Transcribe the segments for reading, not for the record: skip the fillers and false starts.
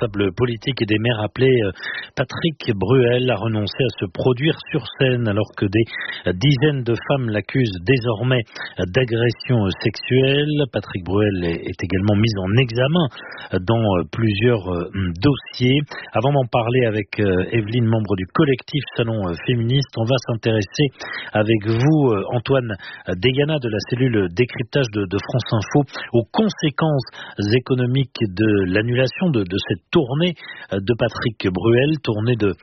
responsable politique et des maires appelé Patrick Bruel à renoncer à se produire sur scène alors que des dizaines de femmes l'accusent désormais d'agression sexuelle. Patrick Bruel est également mis en examen dans plusieurs dossiers. Avant d'en parler avec Evelyne, membre du collectif Salon Féministe, on va s'intéresser avec vous, Antoine Degana de la cellule décryptage de France Info, aux conséquences économiques de l'annulation de cette tournée de Patrick Bruel, tournée de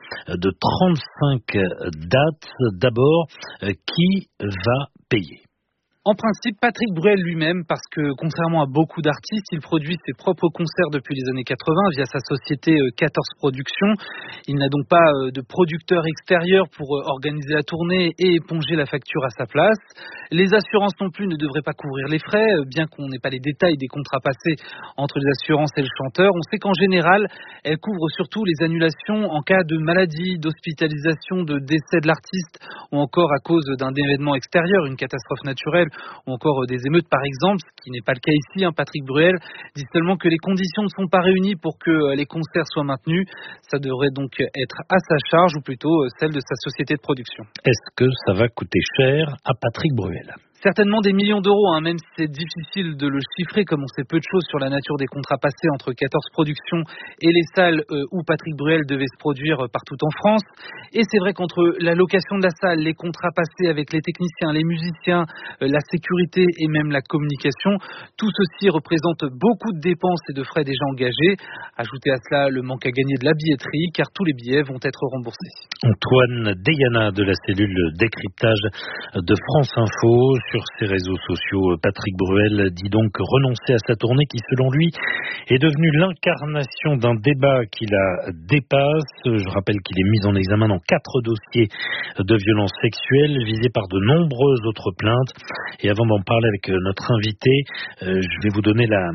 35 dates. D'abord, qui va payer ? En principe, Patrick Bruel lui-même, parce que contrairement à beaucoup d'artistes, il produit ses propres concerts depuis les années 80 via sa société 14 Productions. Il n'a donc pas de producteur extérieur pour organiser la tournée et éponger la facture à sa place. Les assurances non plus ne devraient pas couvrir les frais, bien qu'on n'ait pas les détails des contrats passés entre les assurances et le chanteur. On sait qu'en général, elles couvrent surtout les annulations en cas de maladie, d'hospitalisation, de décès de l'artiste ou encore à cause d'un événement extérieur, une catastrophe naturelle ou encore des émeutes par exemple, ce qui n'est pas le cas ici. Patrick Bruel dit seulement que les conditions ne sont pas réunies pour que les concerts soient maintenus. Ça devrait donc être à sa charge ou plutôt celle de sa société de production. Est-ce que ça va coûter cher à Patrick Bruel ? Certainement des millions d'euros, même si c'est difficile de le chiffrer, comme on sait peu de choses sur la nature des contrats passés entre 14 Productions et les salles où Patrick Bruel devait se produire partout en France. Et c'est vrai qu'entre la location de la salle, les contrats passés avec les techniciens, les musiciens, la sécurité et même la communication, tout ceci représente beaucoup de dépenses et de frais déjà engagés. Ajoutez à cela le manque à gagner de la billetterie, car tous les billets vont être remboursés. Antoine Degana de la cellule décryptage de France Info. Sur ses réseaux sociaux, Patrick Bruel dit donc renoncer à sa tournée qui, selon lui, est devenue l'incarnation d'un débat qui la dépasse. Je rappelle qu'il est mis en examen dans 4 dossiers de violences sexuelles visés par de nombreuses autres plaintes. Et avant d'en parler avec notre invité, je vais vous donner la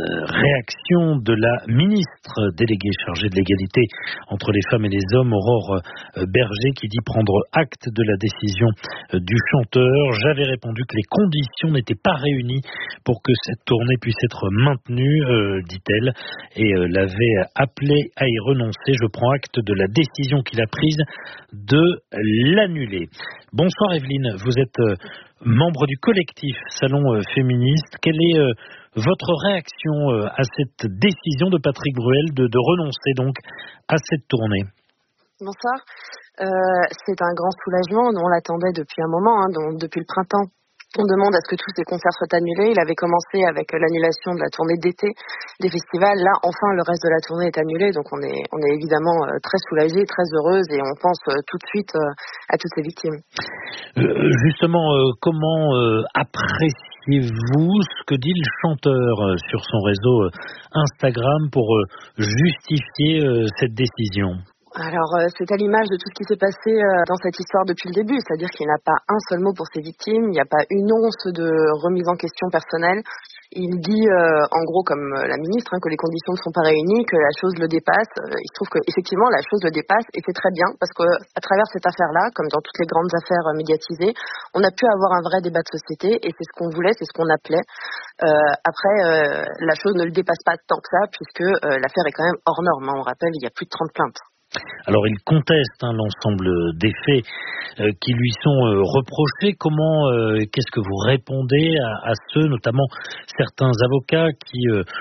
réaction de la ministre déléguée chargée de l'égalité entre les femmes et les hommes, Aurore Berger, qui dit prendre acte de la décision du chanteur. J'avais répondu que les conditions n'étaient pas réunies pour que cette tournée puisse être maintenue, dit-elle, et l'avait appelé à y renoncer. Je prends acte de la décision qu'il a prise de l'annuler. Bonsoir Evelyne, vous êtes membre du collectif Salon Féministe. Quelle est votre réaction à cette décision de Patrick Bruel de renoncer donc à cette tournée ? Bonsoir. C'est un grand soulagement. On l'attendait depuis un moment, donc depuis le printemps. On demande à ce que tous ces concerts soient annulés. Il avait commencé avec l'annulation de la tournée d'été des festivals. Là, enfin, le reste de la tournée est annulé. Donc, on est évidemment très soulagés, très heureuses et on pense tout de suite à toutes ces victimes. Justement, comment appréciez-vous ce que dit le chanteur sur son réseau Instagram pour justifier cette décision ? Alors, c'est à l'image de tout ce qui s'est passé dans cette histoire depuis le début, c'est-à-dire qu'il n'a pas un seul mot pour ses victimes, il n'y a pas une once de remise en question personnelle. Il dit, en gros, comme la ministre, que les conditions ne sont pas réunies, que la chose le dépasse. Il se trouve qu'effectivement, la chose le dépasse, et c'est très bien, parce qu'à travers cette affaire-là, comme dans toutes les grandes affaires médiatisées, on a pu avoir un vrai débat de société, et c'est ce qu'on voulait, c'est ce qu'on appelait. Après, la chose ne le dépasse pas tant que ça, puisque l'affaire est quand même hors norme. On rappelle, il y a plus de 30 plaintes. Alors il conteste l'ensemble des faits qui lui sont reprochés. Qu'est-ce que vous répondez à ceux, notamment certains avocats qui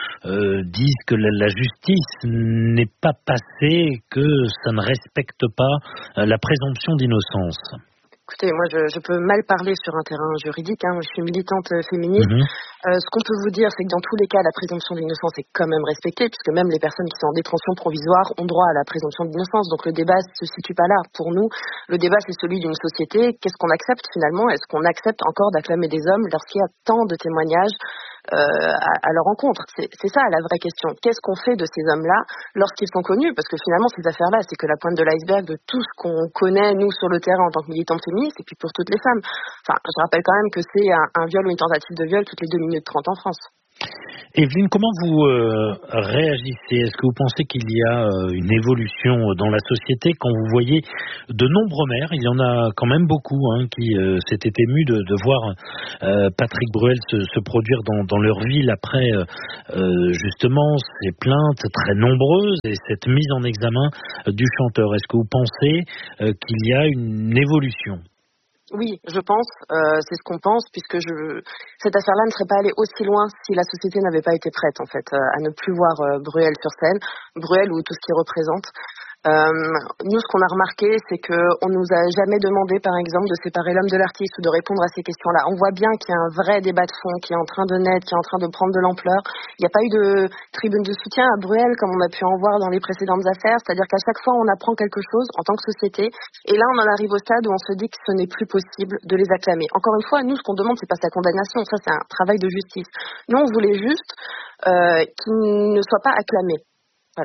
disent que la justice n'est pas passée, que ça ne respecte pas la présomption d'innocence? Écoutez, moi je peux mal parler sur un terrain juridique, je suis militante féministe. Ce qu'on peut vous dire, c'est que dans tous les cas, la présomption d'innocence est quand même respectée, puisque même les personnes qui sont en détention provisoire ont droit à la présomption d'innocence. Donc le débat se situe pas là. Pour nous, le débat c'est celui d'une société. Qu'est-ce qu'on accepte finalement ? Est-ce qu'on accepte encore d'acclamer des hommes lorsqu'il y a tant de témoignages à leur encontre? C'est ça la vraie question. Qu'est-ce qu'on fait de ces hommes-là lorsqu'ils sont connus? Parce que finalement, ces affaires-là, c'est que la pointe de l'iceberg de tout ce qu'on connaît, nous, sur le terrain en tant que militantes féministes, et puis pour toutes les femmes. Enfin, je rappelle quand même que c'est un viol ou une tentative de viol toutes les 2 minutes 30 en France. Evelyne, comment vous réagissez? Est-ce que vous pensez qu'il y a une évolution dans la société quand vous voyez de nombreux maires, il y en a quand même beaucoup qui s'étaient émus de voir Patrick Bruel se produire dans leur ville après justement ces plaintes très nombreuses et cette mise en examen du chanteur? Est-ce que vous pensez qu'il y a une évolution? Oui, je pense, c'est ce qu'on pense, puisque cette affaire-là ne serait pas allée aussi loin si la société n'avait pas été prête, en fait, à ne plus voir Bruel sur scène, Bruel ou tout ce qu'il représente. Nous, ce qu'on a remarqué, c'est qu'on nous a jamais demandé, par exemple, de séparer l'homme de l'artiste ou de répondre à ces questions-là. On voit bien qu'il y a un vrai débat de fond qui est en train de naître, qui est en train de prendre de l'ampleur. Il n'y a pas eu de tribune de soutien à Bruel, comme on a pu en voir dans les précédentes affaires. C'est-à-dire qu'à chaque fois, on apprend quelque chose en tant que société. Et là, on en arrive au stade où on se dit que ce n'est plus possible de les acclamer. Encore une fois, nous, ce qu'on demande, c'est pas sa condamnation. Ça, c'est un travail de justice. Nous, on voulait juste qu'il ne soit pas acclamé. Voilà.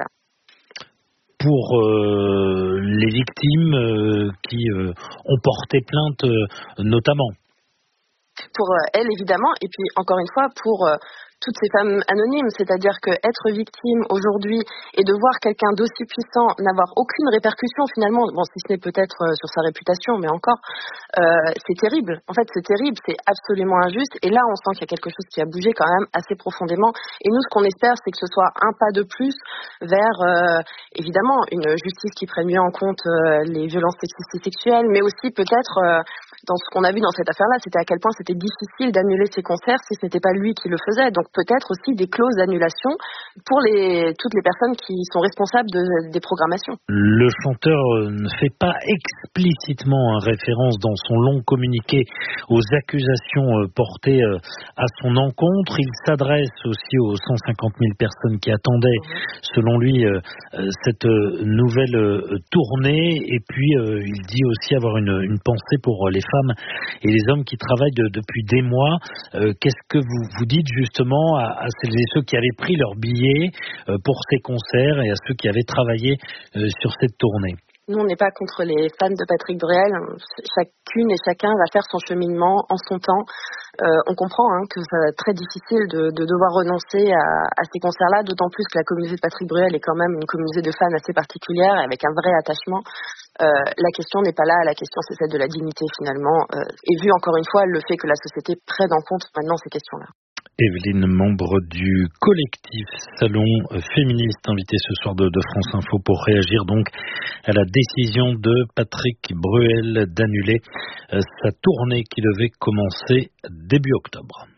Pour les victimes qui ont porté plainte notamment. Pour elles, évidemment, et puis encore une fois, pour toutes ces femmes anonymes, c'est-à-dire que être victime aujourd'hui et de voir quelqu'un d'aussi puissant n'avoir aucune répercussion finalement, bon, si ce n'est peut-être sur sa réputation, mais encore, c'est terrible. En fait, c'est terrible, c'est absolument injuste. Et là, on sent qu'il y a quelque chose qui a bougé quand même assez profondément. Et nous, ce qu'on espère, c'est que ce soit un pas de plus vers, évidemment, une justice qui prenne mieux en compte les violences sexistes et sexuelles, mais aussi peut-être, dans ce qu'on a vu dans cette affaire-là, c'était à quel point c'était difficile d'annuler ces concerts si ce n'était pas lui qui le faisait. Donc peut-être aussi des clauses d'annulation pour toutes les personnes qui sont responsables des programmations. Le chanteur ne fait pas explicitement référence dans son long communiqué aux accusations portées à son encontre. Il s'adresse aussi aux 150 000 personnes qui attendaient, selon lui, cette nouvelle tournée. Et puis, il dit aussi avoir une pensée pour les femmes et les hommes qui travaillent depuis des mois. Qu'est-ce que vous dites justement à celles et ceux qui avaient pris leur billet pour ces concerts et à ceux qui avaient travaillé sur cette tournée? Nous, on n'est pas contre les fans de Patrick Bruel. Chacune et chacun va faire son cheminement en son temps. On comprend que ça va être très difficile de devoir renoncer à ces concerts-là, d'autant plus que la communauté de Patrick Bruel est quand même une communauté de fans assez particulière, avec un vrai attachement. La question n'est pas là, la question c'est celle de la dignité finalement. Et vu encore une fois le fait que la société prenne en compte maintenant ces questions-là. Evelyne, membre du collectif Salon Féministe, invitée ce soir de France Info pour réagir donc à la décision de Patrick Bruel d'annuler sa tournée qui devait commencer début octobre.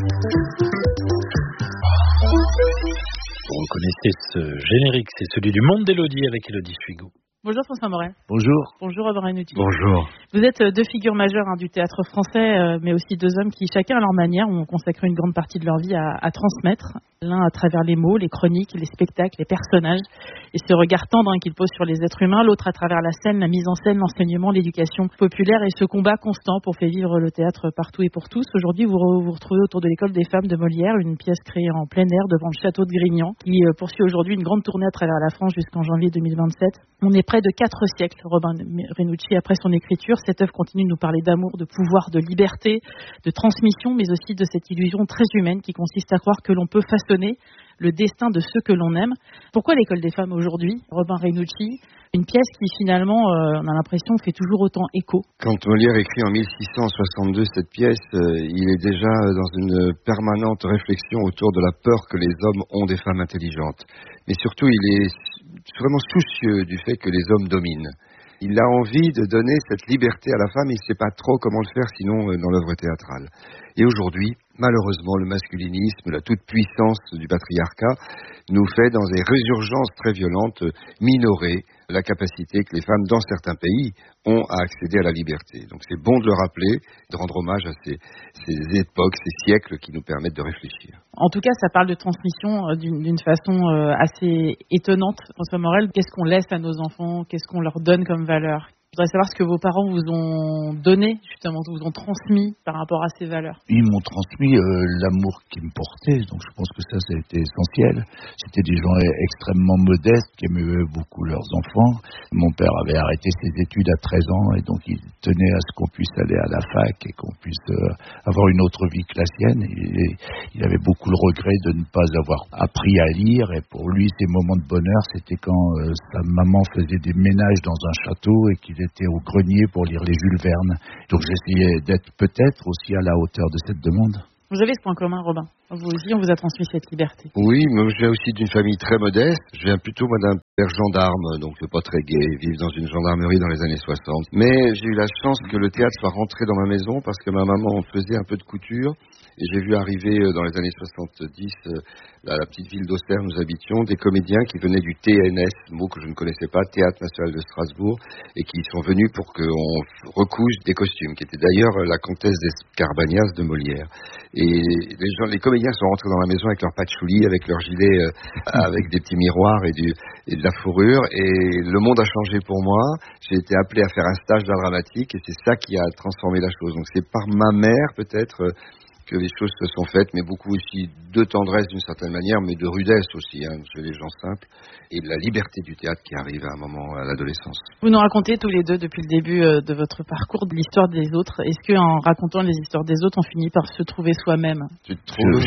Vous reconnaissez ce générique, c'est celui du Monde d'Élodie avec Élodie Suigo. Bonjour François Morel. Bonjour. Bonjour Robin Renucci. Bonjour. Vous êtes deux figures majeures du théâtre français, mais aussi deux hommes qui, chacun à leur manière, ont consacré une grande partie de leur vie à transmettre. L'un à travers les mots, les chroniques, les spectacles, les personnages, et ce regard tendre qu'ils posent sur les êtres humains. L'autre à travers la scène, la mise en scène, l'enseignement, l'éducation populaire et ce combat constant pour faire vivre le théâtre partout et pour tous. Aujourd'hui, vous vous retrouvez autour de l'École des femmes de Molière, une pièce créée en plein air devant le château de Grignan, qui poursuit aujourd'hui une grande tournée à travers la France jusqu'en janvier 2027. On est près de 4 siècles, Robin Renucci, après son écriture. Cette œuvre continue de nous parler d'amour, de pouvoir, de liberté, de transmission, mais aussi de cette illusion très humaine qui consiste à croire que l'on peut façonner le destin de ceux que l'on aime. Pourquoi l'École des femmes aujourd'hui, Robin Renucci? Une pièce qui finalement, on a l'impression, fait toujours autant écho. Quand Molière écrit en 1662 cette pièce, il est déjà dans une permanente réflexion autour de la peur que les hommes ont des femmes intelligentes. Mais surtout, il est vraiment soucieux du fait que les hommes dominent. Il a envie de donner cette liberté à la femme, il ne sait pas trop comment le faire sinon dans l'œuvre théâtrale. Et aujourd'hui, malheureusement, le masculinisme, la toute-puissance du patriarcat nous fait, dans des résurgences très violentes, minorer la capacité que les femmes, dans certains pays, ont à accéder à la liberté. Donc c'est bon de le rappeler, de rendre hommage à ces époques, ces siècles qui nous permettent de réfléchir. En tout cas, ça parle de transmission d'une façon assez étonnante. François Morel, qu'est-ce qu'on laisse à nos enfants? Qu'est-ce qu'on leur donne comme valeur? Je voudrais savoir ce que vos parents vous ont donné, justement, vous ont transmis par rapport à ces valeurs. Ils m'ont transmis l'amour qu'ils me portaient, donc je pense que ça a été essentiel. C'était des gens extrêmement modestes qui aimaient beaucoup leurs enfants. Mon père avait arrêté ses études à 13 ans et donc il tenait à ce qu'on puisse aller à la fac et qu'on puisse avoir une autre vie que la sienne. Il avait beaucoup le regret de ne pas avoir appris à lire, et pour lui, ces moments de bonheur, c'était quand sa maman faisait des ménages dans un château et qu'il était au grenier pour lire les Jules Verne. Donc j'essayais d'être peut-être aussi à la hauteur de cette demande. Vous avez ce point commun, Robin. Vous aussi, on vous a transmis cette liberté. Oui, moi je viens aussi d'une famille très modeste. Je viens plutôt moi d'un père gendarme, donc pas très gai, vivre dans une gendarmerie dans les années 60. Mais j'ai eu la chance que le théâtre soit rentré dans ma maison parce que ma maman faisait un peu de couture. Et j'ai vu arriver dans les années 70, à la petite ville d'Auxerre, nous habitions, des comédiens qui venaient du TNS, mot que je ne connaissais pas, Théâtre National de Strasbourg, et qui sont venus pour qu'on recouche des costumes, qui était d'ailleurs la comtesse d'Escarbagnas de Molière. Et les comédiens sont rentrés dans la maison avec leur patchouli, avec leur gilet, avec des petits miroirs et de la fourrure, et le monde a changé pour moi. J'ai été appelé à faire un stage d'art dramatique, et c'est ça qui a transformé la chose. Donc c'est par ma mère, peut-être, que les choses se sont faites, mais beaucoup aussi de tendresse d'une certaine manière, mais de rudesse aussi, chez les gens simples, et de la liberté du théâtre qui arrive à un moment à l'adolescence. Vous nous racontez tous les deux depuis le début de votre parcours de l'histoire des autres. Est-ce qu'en racontant les histoires des autres, on finit par se trouver soi-même? Je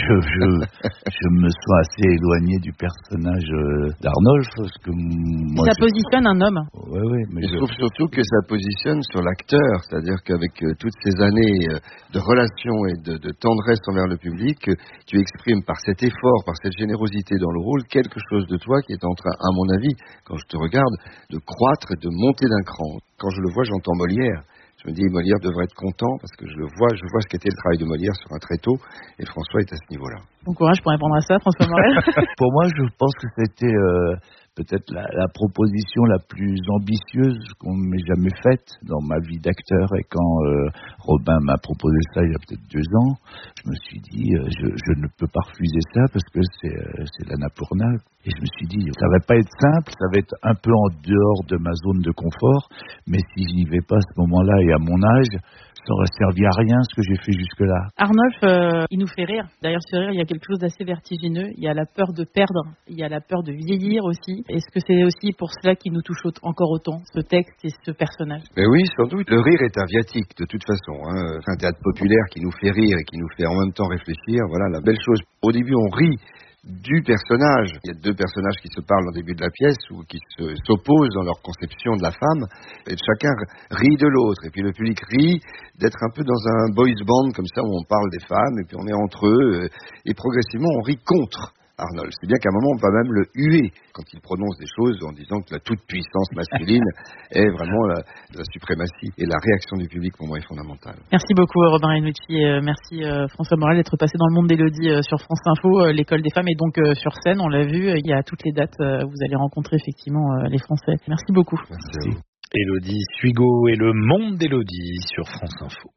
me suis assez éloigné du personnage d'Arnolphe, parce que moi... Ça positionne un homme. Oui, mais je trouve surtout que ça positionne sur l'acteur, c'est-à-dire qu'avec toutes ces années de relations et de tendresse envers le public, tu exprimes par cet effort, par cette générosité dans le rôle, quelque chose de toi qui est en train, à mon avis, quand je te regarde, de croître et de monter d'un cran. Quand je le vois, j'entends Molière. Je me dis, Molière devrait être content parce que je vois ce qu'était le travail de Molière sur un tréteau, et François est à ce niveau-là. Bon courage pour répondre à ça, François Morel. Pour moi, je pense que c'était peut-être la proposition la plus ambitieuse qu'on m'ait jamais faite dans ma vie d'acteur. Et quand Robin m'a proposé ça il y a peut-être 2 ans, je me suis dit, je ne peux pas refuser ça parce que c'est l'Annapurna. Et je me suis dit, ça va pas être simple, ça va être un peu en dehors de ma zone de confort, mais si je n'y vais pas à ce moment-là et à mon âge, ça aurait servi à rien ce que j'ai fait jusque-là. Arnolphe, il nous fait rire. Derrière ce rire, il y a quelque chose d'assez vertigineux. Il y a la peur de perdre, il y a la peur de vieillir aussi. Est-ce que c'est aussi pour cela qu'il nous touche encore autant, ce texte et ce personnage? Mais oui, sans doute. Le rire est un viatique, de toute façon. C'est un théâtre populaire qui nous fait rire et qui nous fait en même temps réfléchir. Voilà la belle chose. Au début, on rit du personnage. Il y a 2 personnages qui se parlent au début de la pièce ou qui s'opposent dans leur conception de la femme, et chacun rit de l'autre, et puis le public rit d'être un peu dans un boys band comme ça où on parle des femmes et puis on est entre eux, et progressivement on rit contre Arnolphe. C'est bien qu'à un moment on va même le huer quand il prononce des choses en disant que la toute-puissance masculine est vraiment la suprématie, et la réaction du public pour moi est fondamentale. Merci beaucoup Robin Renucci, merci François Morel d'être passé dans le monde d'Élodie sur France Info. L'école des femmes est donc sur scène, on l'a vu, il y a toutes les dates, vous allez rencontrer effectivement les Français. Merci beaucoup. Merci. Élodie Suigo et le monde d'Élodie sur France Info.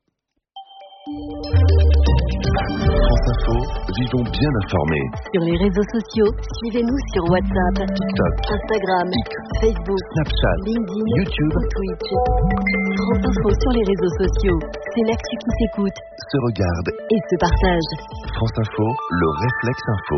France Info, vivons bien informés. Sur les réseaux sociaux, suivez-nous sur WhatsApp, TikTok, Instagram, Facebook, Snapchat, LinkedIn, YouTube ou Twitch. France Info sur les réseaux sociaux, c'est l'actu qui s'écoute se regarde et se partage. France Info, le réflexe info.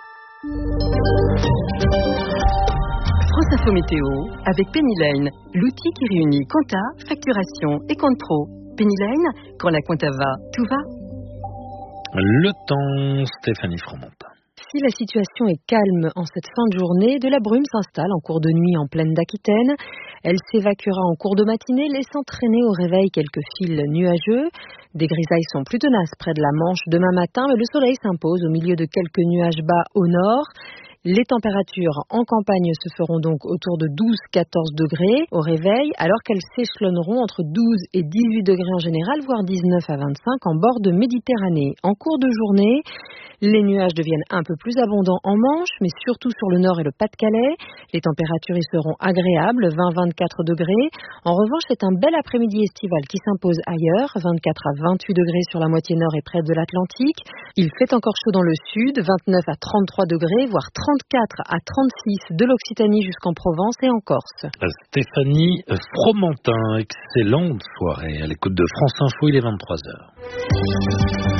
France Info Météo avec Penny Lane, l'outil qui réunit compta, facturation et compte pro. Penny Lane, quand la compta va, tout va. Le temps, Stéphanie Fromentin. Si la situation est calme en cette fin de journée, de la brume s'installe en cours de nuit en plaine d'Aquitaine. Elle s'évacuera en cours de matinée, laissant traîner au réveil quelques fils nuageux. Des grisailles sont plus tenaces près de la Manche demain matin, mais le soleil s'impose au milieu de quelques nuages bas au nord. Les températures en campagne se feront donc autour de 12-14 degrés au réveil, alors qu'elles s'échelonneront entre 12 et 18 degrés en général, voire 19 à 25 en bord de Méditerranée. En cours de journée, les nuages deviennent un peu plus abondants en Manche, mais surtout sur le nord et le Pas-de-Calais. Les températures y seront agréables, 20-24 degrés. En revanche, c'est un bel après-midi estival qui s'impose ailleurs, 24 à 28 degrés sur la moitié nord et près de l'Atlantique. Il fait encore chaud dans le sud, 29 à 33 degrés, voire 34 à 36 de l'Occitanie jusqu'en Provence et en Corse. Stéphanie Fromentin, excellente soirée à l'écoute de France Info, il est 23h.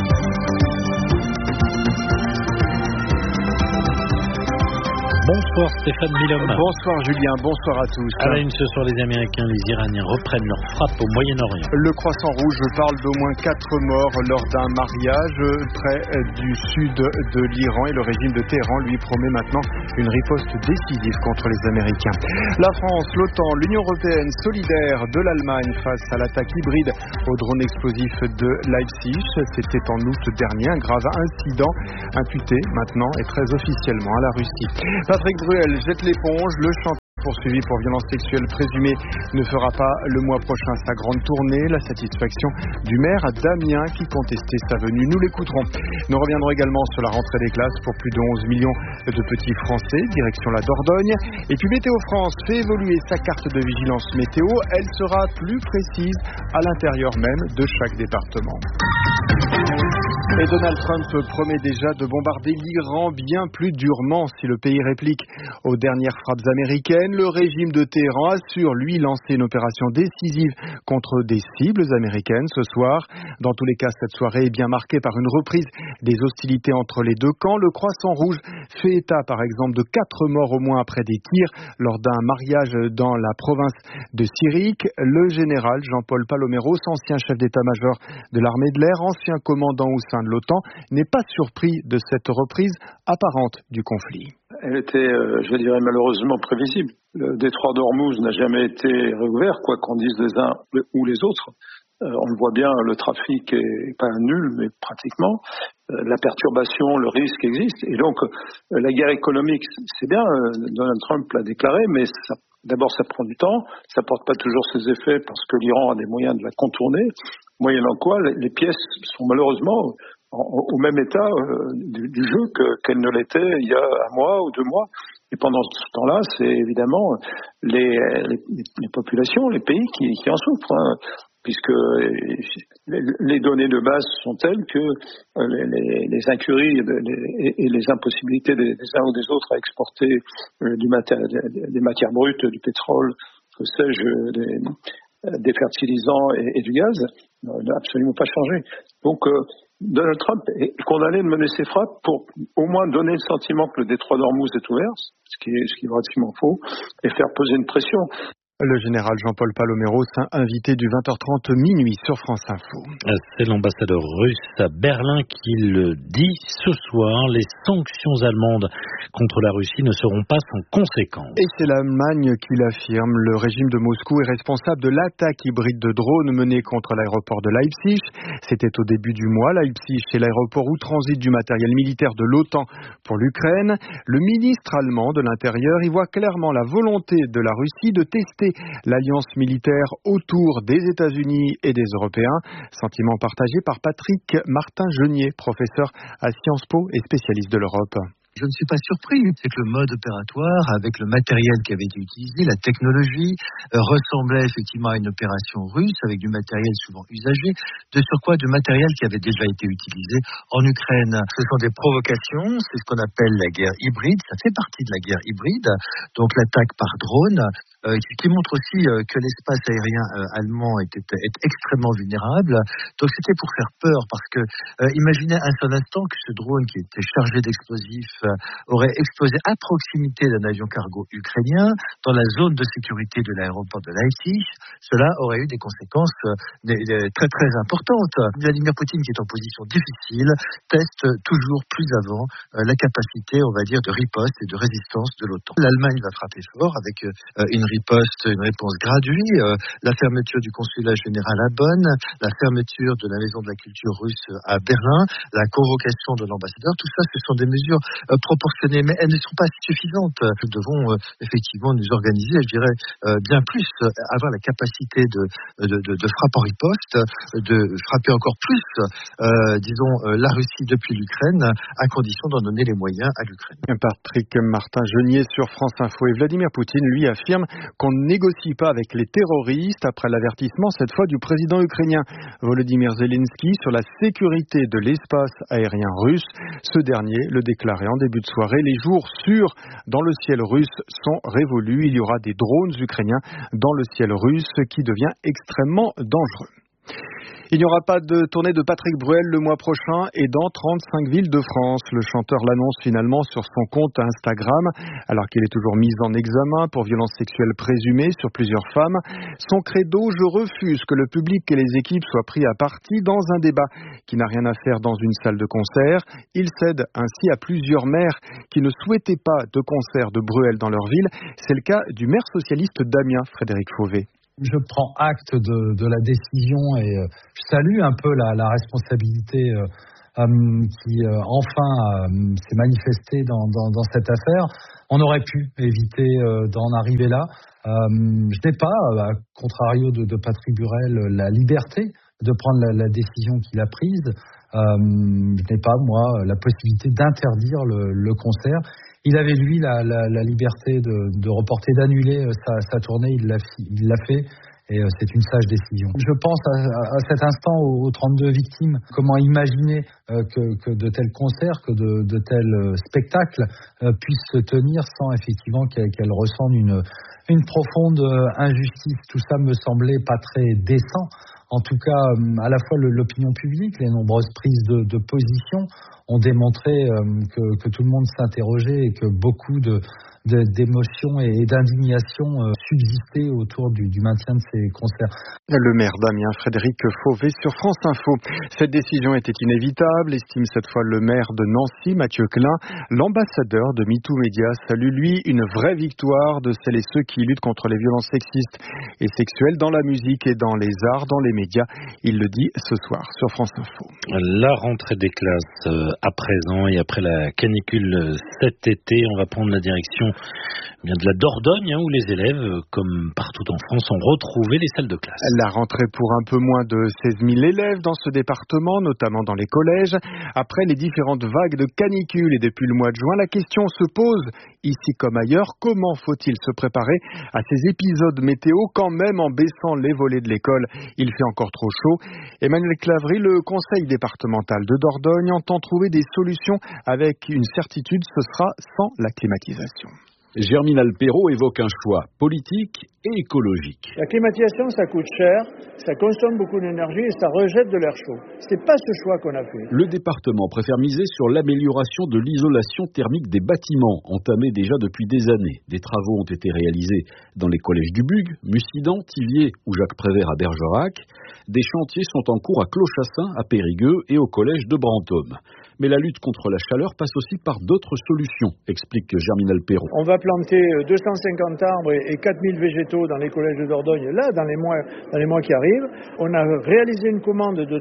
Bonsoir Stéphane Milhomme. Bonsoir Julien, bonsoir à tous. À la une ce soir, les Américains, les Iraniens reprennent leur frappe au Moyen-Orient. Le Croissant Rouge parle d'au moins 4 morts lors d'un mariage près du sud de l'Iran et le régime de Téhéran lui promet maintenant une riposte décisive contre les Américains. La France, l'OTAN, l'Union européenne solidaire de l'Allemagne face à l'attaque hybride au drone explosif de Leipzig. C'était en août dernier, un grave incident imputé maintenant et très officiellement à la Russie. Patrick Bruel jette l'éponge, le chanteur poursuivi pour violence sexuelle présumée ne fera pas le mois prochain sa grande tournée. La satisfaction du maire d'Amiens qui contestait sa venue. Nous l'écouterons. Nous reviendrons également sur la rentrée des classes pour plus de 11 millions de petits Français, direction la Dordogne. Et puis Météo France fait évoluer sa carte de vigilance météo. Elle sera plus précise à l'intérieur même de chaque département. Et Donald Trump promet déjà de bombarder l'Iran bien plus durement si le pays réplique aux dernières frappes américaines. Le régime de Téhéran assure, lui, lancer une opération décisive contre des cibles américaines ce soir. Dans tous les cas, cette soirée est bien marquée par une reprise des hostilités entre les deux camps. Le Croissant Rouge fait état, par exemple, de 4 morts au moins après des tirs lors d'un mariage dans la province de Syrique. Le général Jean-Paul Paloméros, ancien chef d'état-major de l'armée de l'air, ancien commandant au sein de l'OTAN, n'est pas surpris de cette reprise apparente du conflit. Elle était, je dirais, malheureusement prévisible. Le détroit d'Ormuz n'a jamais été réouvert, quoi qu'on dise les uns ou les autres. On le voit bien, le trafic est pas nul, mais pratiquement. La perturbation, le risque existe. Et donc, la guerre économique, c'est bien, Donald Trump l'a déclaré, mais d'abord, ça prend du temps. Ça porte pas toujours ses effets parce que l'Iran a des moyens de la contourner. Moyennant quoi, les pièces sont malheureusement au même état du jeu qu'elles ne l'étaient il y a 1 mois ou 2 mois. Et pendant ce temps-là, c'est évidemment les populations, les pays qui en souffrent, hein, puisque les données de base sont telles que les incuries et les impossibilités des uns ou des autres à exporter des matières brutes, du pétrole, que sais-je, des fertilisants et du gaz n'a absolument pas changé. Donc Donald Trump est condamné de mener ses frappes pour au moins donner le sentiment que le détroit d'Ormuz est ouvert, ce qui est relativement faux, et faire peser une pression. Le général Jean-Paul Paloméros, invité du 20h30 minuit sur France Info. C'est l'ambassadeur russe à Berlin qui le dit ce soir. Les sanctions allemandes contre la Russie ne seront pas sans conséquences. Et c'est l'Allemagne qui l'affirme. Le régime de Moscou est responsable de l'attaque hybride de drones menée contre l'aéroport de Leipzig. C'était au début du mois. Leipzig est l'aéroport où transite du matériel militaire de l'OTAN pour l'Ukraine. Le ministre allemand de l'Intérieur y voit clairement la volonté de la Russie de tester l'alliance militaire autour des États-Unis et des Européens. Sentiment partagé par Patrick Martin-Genier, professeur à Sciences Po et spécialiste de l'Europe. Je ne suis pas surpris, c'est que le mode opératoire, avec le matériel qui avait été utilisé, la technologie, ressemblait effectivement à une opération russe, avec du matériel souvent usagé, de surcroît du matériel qui avait déjà été utilisé en Ukraine. Ce sont des provocations, c'est ce qu'on appelle la guerre hybride, ça fait partie de la guerre hybride, donc l'attaque par drone, qui montre aussi que l'espace aérien allemand est extrêmement vulnérable. Donc c'était pour faire peur, parce que imaginez un seul instant que ce drone qui était chargé d'explosifs aurait explosé à proximité d'un avion cargo ukrainien dans la zone de sécurité de l'aéroport de Leipzig. Cela aurait eu des conséquences très très importantes. Vladimir Poutine, qui est en position difficile, teste toujours plus avant la capacité, on va dire, de riposte et de résistance de l'OTAN. L'Allemagne va frapper fort avec une réponse graduée, la fermeture du consulat général à Bonn, la fermeture de la maison de la culture russe à Berlin, la convocation de l'ambassadeur. Tout ça, ce sont des mesures proportionnées, mais elles ne sont pas suffisantes. Nous devons effectivement nous organiser, je dirais, bien plus, avoir la capacité de frappe en riposte, de frapper encore plus, la Russie depuis l'Ukraine, à condition d'en donner les moyens à l'Ukraine. Patrick Martin-Genier sur France Info. Et Vladimir Poutine, lui, affirme qu'on ne négocie pas avec les terroristes après l'avertissement, cette fois du président ukrainien Volodymyr Zelensky, sur la sécurité de l'espace aérien russe. Ce dernier le déclarait en début de soirée. Les jours sûrs dans le ciel russe sont révolus. Il y aura des drones ukrainiens dans le ciel russe, qui devient extrêmement dangereux. Il n'y aura pas de tournée de Patrick Bruel le mois prochain et dans 35 villes de France. Le chanteur l'annonce finalement sur son compte Instagram, alors qu'il est toujours mis en examen pour violences sexuelles présumées sur plusieurs femmes. Son credo, je refuse que le public et les équipes soient pris à partie dans un débat qui n'a rien à faire dans une salle de concert. Il cède ainsi à plusieurs maires qui ne souhaitaient pas de concert de Bruel dans leur ville. C'est le cas du maire socialiste d'Amiens, Frédéric Fauvet. Je prends acte de la décision et je salue un peu la responsabilité qui enfin s'est manifestée dans cette affaire. On aurait pu éviter d'en arriver là. Je n'ai pas, à contrario de Patrick Bruel, la liberté de prendre la décision qu'il a prise. Je n'ai pas, moi, la possibilité d'interdire le concert. Il avait, lui, la liberté de reporter, d'annuler sa tournée. Il l'a fait et c'est une sage décision. Je pense à cet instant aux 32 victimes. Comment imaginer que de tels concerts, que de tels spectacles puissent se tenir sans effectivement qu'elles ressentent une profonde injustice. Tout ça me semblait pas très décent. En tout cas, à la fois l'opinion publique, les nombreuses prises de position ont démontré que tout le monde s'interrogeait et que beaucoup d'émotions et d'indignation subsistaient autour du maintien de ces concerts. Le maire d'Amiens, Frédéric Fauvet, sur France Info. Cette décision était inévitable, estime cette fois le maire de Nancy, Mathieu Klein. L'ambassadeur de MeToo Média salue, lui, une vraie victoire de celles et ceux qui luttent contre les violences sexistes et sexuelles dans la musique et dans les arts, dans les médias. Il le dit ce soir sur France Info. La rentrée des classes à présent et après la canicule cet été, on va prendre la direction bien de la Dordogne où les élèves, comme partout en France, ont retrouvé les salles de classe. La rentrée pour un peu moins de 16 000 élèves dans ce département, notamment dans les collèges. Après les différentes vagues de canicule et depuis le mois de juin, la question se pose, ici comme ailleurs, comment faut-il se préparer à ces épisodes météo quand même en baissant les volets de l'école? Il fait encore trop chaud. Emmanuel Clavry, le conseil départemental de Dordogne, entend trouver des solutions avec une certitude, ce sera sans la climatisation. Germinal Perrault évoque un choix politique et écologique. La climatisation, ça coûte cher, ça consomme beaucoup d'énergie et ça rejette de l'air chaud. C'est pas ce choix qu'on a fait. Le département préfère miser sur l'amélioration de l'isolation thermique des bâtiments, entamée déjà depuis des années. Des travaux ont été réalisés dans les collèges du Bug, Mussidan, Thiviers ou Jacques Prévert à Bergerac. Des chantiers sont en cours à Clochassin, à Périgueux et au collège de Brantôme. Mais la lutte contre la chaleur passe aussi par d'autres solutions, explique Germinal Perrault. On va planter 250 arbres et 4000 végétaux dans les collèges de Dordogne, là, dans les mois qui arrivent. On a réalisé une commande de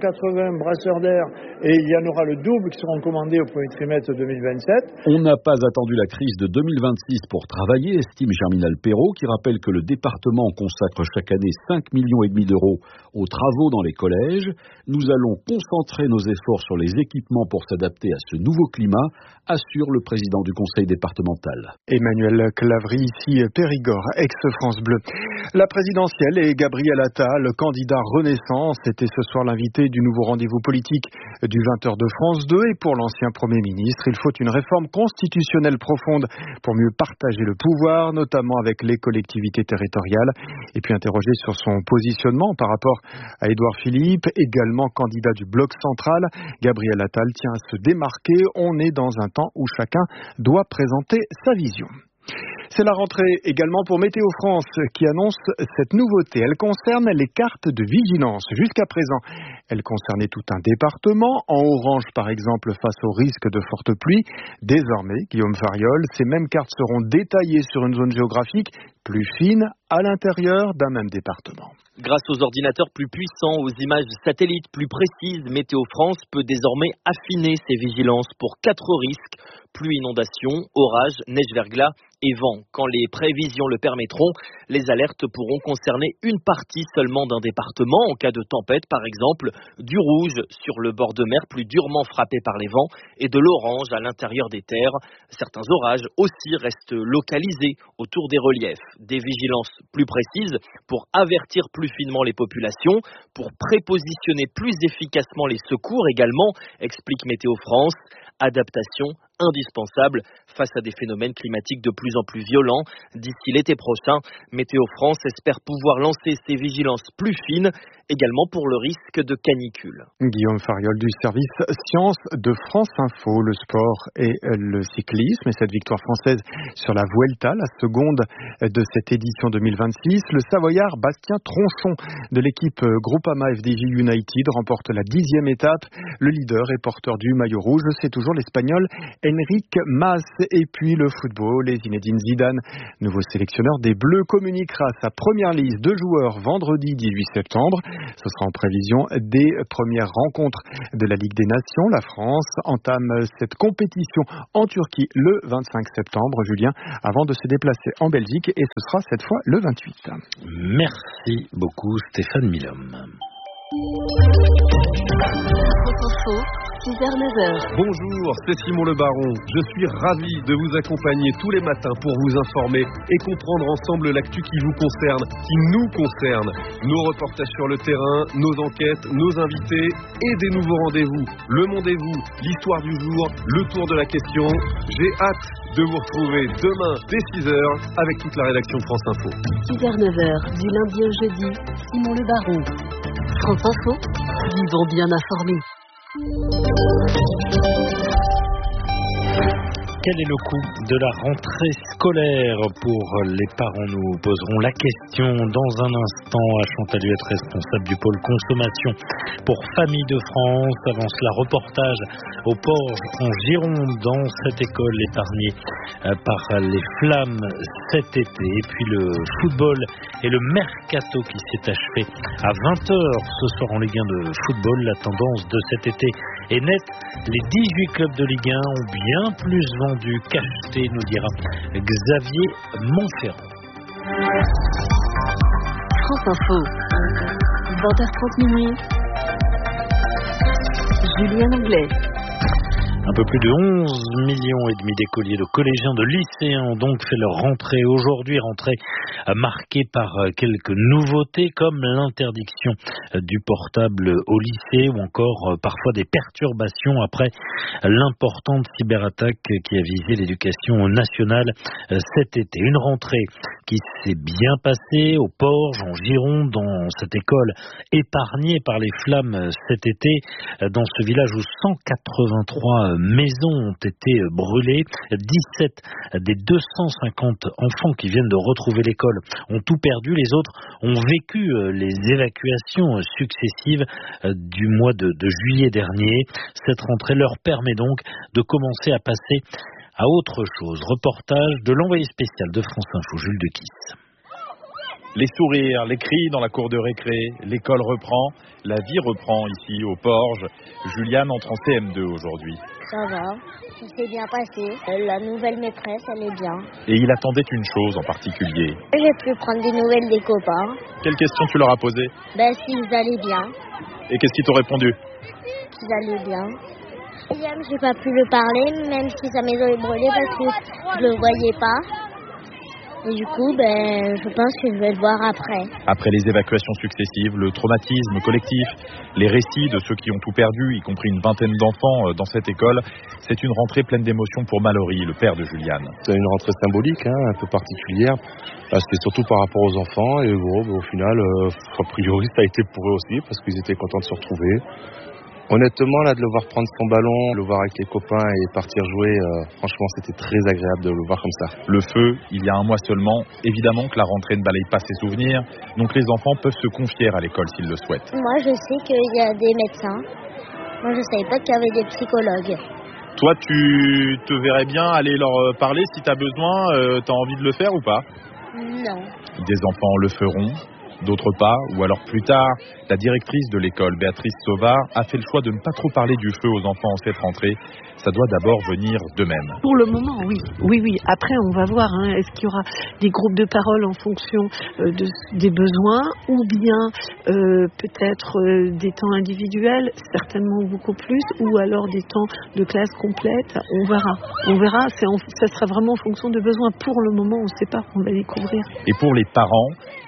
380 brasseurs d'air et il y en aura le double qui seront commandés au premier trimestre 2027. On n'a pas attendu la crise de 2026 pour travailler, estime Germinal Perrault, qui rappelle que le département consacre chaque année 5,5 millions d'euros aux travaux dans les collèges. Nous allons concentrer nos efforts sur les équipements pour s'adapter à ce nouveau climat, assure le président du conseil départemental. Emmanuel Clavry, ici Périgord, ex-France Bleu. La présidentielle et Gabriel Attal, candidat Renaissance, était ce soir l'invité du nouveau rendez-vous politique du 20h de France 2. Et pour l'ancien Premier ministre, il faut une réforme constitutionnelle profonde pour mieux partager le pouvoir, notamment avec les collectivités territoriales. Et puis interrogé sur son positionnement par rapport à Édouard Philippe, également candidat du Bloc central, Gabriel Attal tient à se démarquer. On est dans un temps où chacun doit présenter sa vision. C'est la rentrée également pour Météo France qui annonce cette nouveauté. Elle concerne les cartes de vigilance. Jusqu'à présent, elle concernait tout un département. En orange, par exemple, face au risque de fortes pluies. Désormais, Guillaume Fariol, ces mêmes cartes seront détaillées sur une zone géographique plus fine à l'intérieur d'un même département. Grâce aux ordinateurs plus puissants, aux images satellites plus précises, Météo France peut désormais affiner ses vigilances pour 4 risques: pluie, inondation, orage, neige, verglas et vent. Quand les prévisions le permettront, les alertes pourront concerner une partie seulement d'un département. En cas de tempête, par exemple, du rouge sur le bord de mer plus durement frappé par les vents et de l'orange à l'intérieur des terres. Certains orages aussi restent localisés autour des reliefs. Des vigilances plus précises pour avertir plus finement les populations, pour prépositionner plus efficacement les secours également, explique Météo France. Adaptation indispensable face à des phénomènes climatiques de plus en plus violents. D'ici l'été prochain, Météo France espère pouvoir lancer ses vigilances plus fines, également pour le risque de canicule. Guillaume Fariol du service Sciences de France Info. Le sport et le cyclisme et cette victoire française sur la Vuelta, la seconde de cette édition 2026. Le Savoyard Bastien Tronchon de l'équipe Groupama FDJ United remporte la 10e étape. Le leader et porteur du maillot rouge, c'est toujours l'Espagnol Enric Mas. Et puis le football, et Zinedine Zidane, nouveau sélectionneur des Bleus, communiquera sa première liste de joueurs vendredi 18 septembre. Ce sera en prévision des premières rencontres de la Ligue des Nations. La France entame cette compétition en Turquie le 25 septembre, Julien, avant de se déplacer en Belgique, et ce sera cette fois le 28. Merci beaucoup Stéphane Milhomme. 6h-9h. Bonjour, c'est Simon Le Baron. Je suis ravi de vous accompagner tous les matins pour vous informer et comprendre ensemble l'actu qui vous concerne, qui nous concerne. Nos reportages sur le terrain, nos enquêtes, nos invités et des nouveaux rendez-vous. Le Mondez-vous, l'histoire du jour, le tour de la question. J'ai hâte de vous retrouver demain dès 6h avec toute la rédaction de France Info. 6h-9h, du lundi au jeudi, Simon Le Baron. France Info, vivons bien informés. Quel est le coût de la rentrée scolaire pour les parents? Nous poserons la question dans un instant à Chantal Huette, responsable du pôle consommation pour Famille de France. Avant cela, reportage au Porge en Gironde, dans cette école épargnée par les flammes cet été. Et puis le football et le mercato qui s'est achevé à 20h ce soir en Ligue 1 de football. La tendance de cet été est nette. Les 18 clubs de Ligue 1 ont bien plus vendu qu'acheté, nous dira Xavier Montferrand. France Info, 20h30 minuit. Julien Anglais. Un peu plus de 11,5 millions d'écoliers, de collégiens, de lycéens ont donc fait leur rentrée aujourd'hui, rentrée marquée par quelques nouveautés comme l'interdiction du portable au lycée ou encore parfois des perturbations après l'importante cyberattaque qui a visé l'éducation nationale cet été. Une rentrée qui s'est bien passée au Porge, en Gironde, dans cette école épargnée par les flammes cet été, dans ce village où 183 maisons ont été brûlées. 17 des 250 enfants qui viennent de retrouver l'école ont tout perdu. Les autres ont vécu les évacuations successives du mois de juillet dernier. Cette rentrée leur permet donc de commencer à passer à autre chose. Reportage de l'envoyé spécial de France Info, Jules Dequisse. Les sourires, les cris dans la cour de récré, l'école reprend, la vie reprend ici au Porge. Juliane entre en CM2 aujourd'hui. Ça va, ça s'est bien passé. La nouvelle maîtresse, elle est bien. Et il attendait une chose en particulier. J'ai pu prendre des nouvelles des copains. Quelle question tu leur as posée? S'ils allaient bien. Et qu'est-ce qu'ils t'ont répondu? Qu'ils allaient bien. J'ai pas pu le parler, même si sa maison est brûlée parce que je le voyais pas. Et du coup, je pense que je vais le voir après. Après les évacuations successives, le traumatisme collectif, les récits de ceux qui ont tout perdu, y compris une vingtaine d'enfants dans cette école, c'est une rentrée pleine d'émotions pour Mallory, le père de Juliane. C'est une rentrée symbolique, un peu particulière. C'était surtout par rapport aux enfants et au final, a priori, ça a été pour eux aussi parce qu'ils étaient contents de se retrouver. Honnêtement, là, de le voir prendre son ballon, le voir avec les copains et partir jouer, franchement, c'était très agréable de le voir comme ça. Le feu, il y a un mois seulement, évidemment que la rentrée ne balaye pas ses souvenirs, donc les enfants peuvent se confier à l'école s'ils le souhaitent. Moi, je sais qu'il y a des médecins. Moi, je savais pas qu'il y avait des psychologues. Toi, tu te verrais bien aller leur parler si tu as besoin, tu as envie de le faire ou pas? Non. Des enfants le feront, d'autres pas, ou alors plus tard. La directrice de l'école, Béatrice Sauvard, a fait le choix de ne pas trop parler du feu aux enfants en cette rentrée. Ça doit d'abord venir d'eux-mêmes. Pour le moment, oui. Après, on va voir. Est-ce qu'il y aura des groupes de parole en fonction des besoins ou bien peut-être des temps individuels, certainement beaucoup plus, ou alors des temps de classe complète. On verra. Ça sera vraiment en fonction de besoins. Pour le moment, on ne sait pas. On va découvrir. Et pour les parents,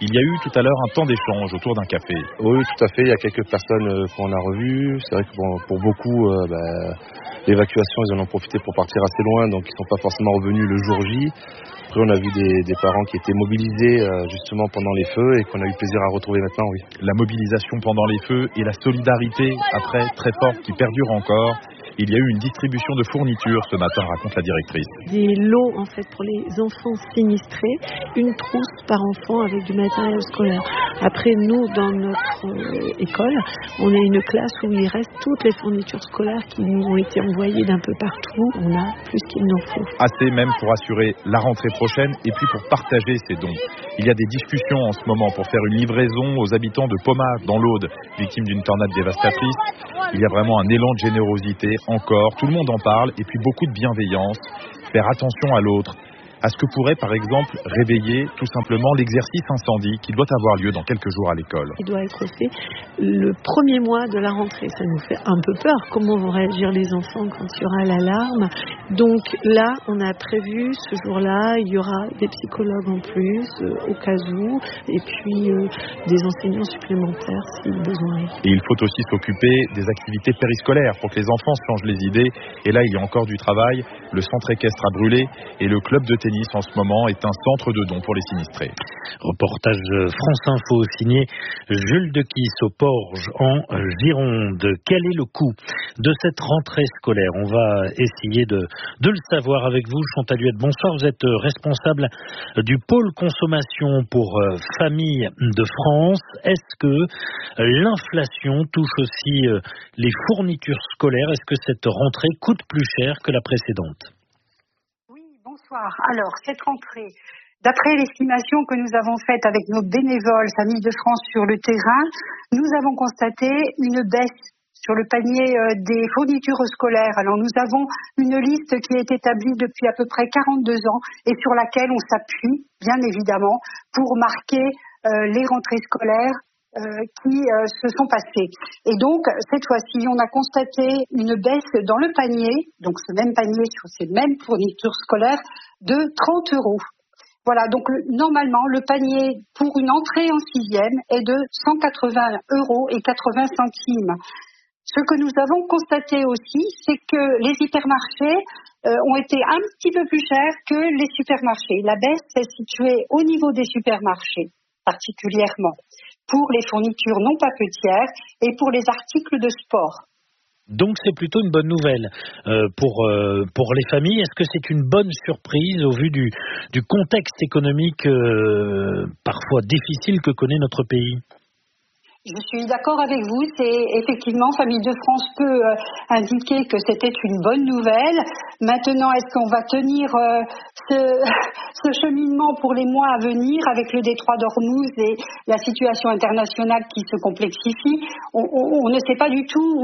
Il y a eu tout à l'heure un temps d'échange autour d'un café. Oui, tout à fait. Il y a quelques personnes qu'on a revues. C'est vrai que pour beaucoup, l'évacuation, ils en ont profité pour partir assez loin, donc ils ne sont pas forcément revenus le jour J. Après, on a vu des parents qui étaient mobilisés justement pendant les feux et qu'on a eu plaisir à retrouver maintenant, oui. La mobilisation pendant les feux et la solidarité après, très forte, qui perdure encore. Il y a eu une distribution de fournitures ce matin, raconte la directrice. Des lots en fait pour les enfants sinistrés, une trousse par enfant avec du matériel scolaire. Après nous, dans notre école, on a une classe où il reste toutes les fournitures scolaires qui nous ont été envoyées d'un peu partout. On a plus qu'il n'en faut. Assez même pour assurer la rentrée prochaine et puis pour partager ces dons. Il y a des discussions en ce moment pour faire une livraison aux habitants de Pommard dans l'Aude, victimes d'une tornade dévastatrice. Il y a vraiment un élan de générosité encore, tout le monde en parle et puis beaucoup de bienveillance, faire attention à l'autre, à ce que pourrait par exemple réveiller tout simplement l'exercice incendie qui doit avoir lieu dans quelques jours à l'école. Il doit être fait le premier mois de la rentrée, ça nous fait un peu peur, comment vont réagir les enfants quand il y aura l'alarme. Donc là, on a prévu ce jour-là, il y aura des psychologues en plus, au cas où, et puis des enseignants supplémentaires si besoin est. Et il faut aussi s'occuper des activités périscolaires pour que les enfants se changent les idées. Et là, il y a encore du travail. Le centre équestre a brûlé et le club de tennis en ce moment est un centre de dons pour les sinistrés. Reportage France Info signé Jules Dequisse au Porge en Gironde. Quel est le coût de cette rentrée scolaire? On va essayer de le savoir avec vous. Chantal Huette, bonsoir. Vous êtes responsable du pôle consommation pour familles de France. Est-ce que l'inflation touche aussi les fournitures scolaires? Est-ce que cette rentrée coûte plus cher que la précédente? Bonsoir. Alors, cette rentrée, d'après l'estimation que nous avons faite avec nos bénévoles Familles de France sur le terrain, nous avons constaté une baisse sur le panier des fournitures scolaires. Alors, nous avons une liste qui est établie depuis à peu près 42 ans et sur laquelle on s'appuie, bien évidemment, pour marquer les rentrées scolaires qui se sont passées. Et donc, cette fois-ci, on a constaté une baisse dans le panier, donc ce même panier sur ces mêmes fournitures scolaires, de 30 €. Voilà, donc normalement, le panier pour une entrée en 6e est de 180 € 80 centimes. Ce que nous avons constaté aussi, c'est que les hypermarchés ont été un petit peu plus chers que les supermarchés. La baisse s'est située au niveau des supermarchés, particulièrement pour les fournitures non papetières et pour les articles de sport. Donc c'est plutôt une bonne nouvelle pour les familles. Est-ce que c'est une bonne surprise au vu du contexte économique parfois difficile que connaît notre pays ? Je suis d'accord avec vous, c'est effectivement, Famille de France peut indiquer que c'était une bonne nouvelle. Maintenant, est-ce qu'on va tenir ce cheminement pour les mois à venir avec le détroit d'Ormuz et la situation internationale qui se complexifie? On ne sait pas du tout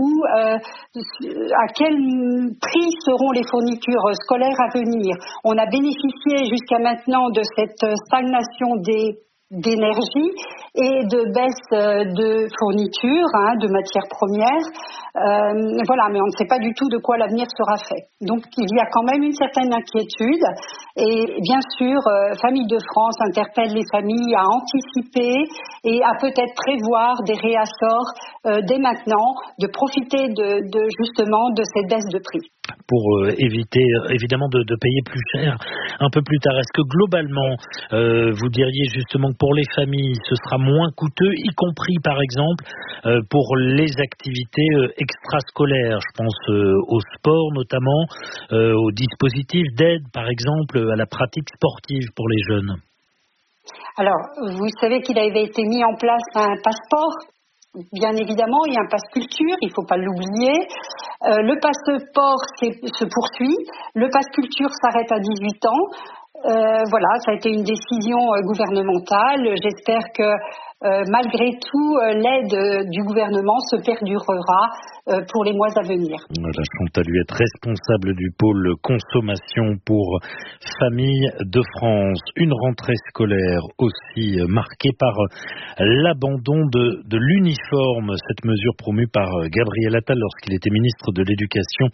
à quel prix seront les fournitures scolaires à venir. On a bénéficié jusqu'à maintenant de cette stagnation d'énergie et de baisse de fournitures, de matières premières. Voilà, mais on ne sait pas du tout de quoi l'avenir sera fait. Donc il y a quand même une certaine inquiétude et bien sûr, Famille de France interpelle les familles à anticiper et à peut-être prévoir des réassorts dès maintenant, de profiter justement de cette baisse de prix. Pour éviter évidemment de payer plus cher un peu plus tard. Est-ce que globalement, vous diriez justement que pour les familles, ce sera moins coûteux, y compris par exemple pour les activités extrascolaires? Je pense au sport notamment, aux dispositifs d'aide par exemple à la pratique sportive pour les jeunes. Alors, vous savez qu'il avait été mis en place un passeport. Bien évidemment, il y a un passe culture, il ne faut pas l'oublier. Le passeport se poursuit, le passe culture s'arrête à 18 ans. Voilà, ça a été une décision gouvernementale. J'espère que malgré tout, l'aide du gouvernement se perdurera pour les mois à venir. Voilà, Chantal Huette, responsable du pôle consommation pour Famille de France. Une rentrée scolaire aussi marquée par l'abandon de l'uniforme. Cette mesure promue par Gabriel Attal lorsqu'il était ministre de l'Éducation,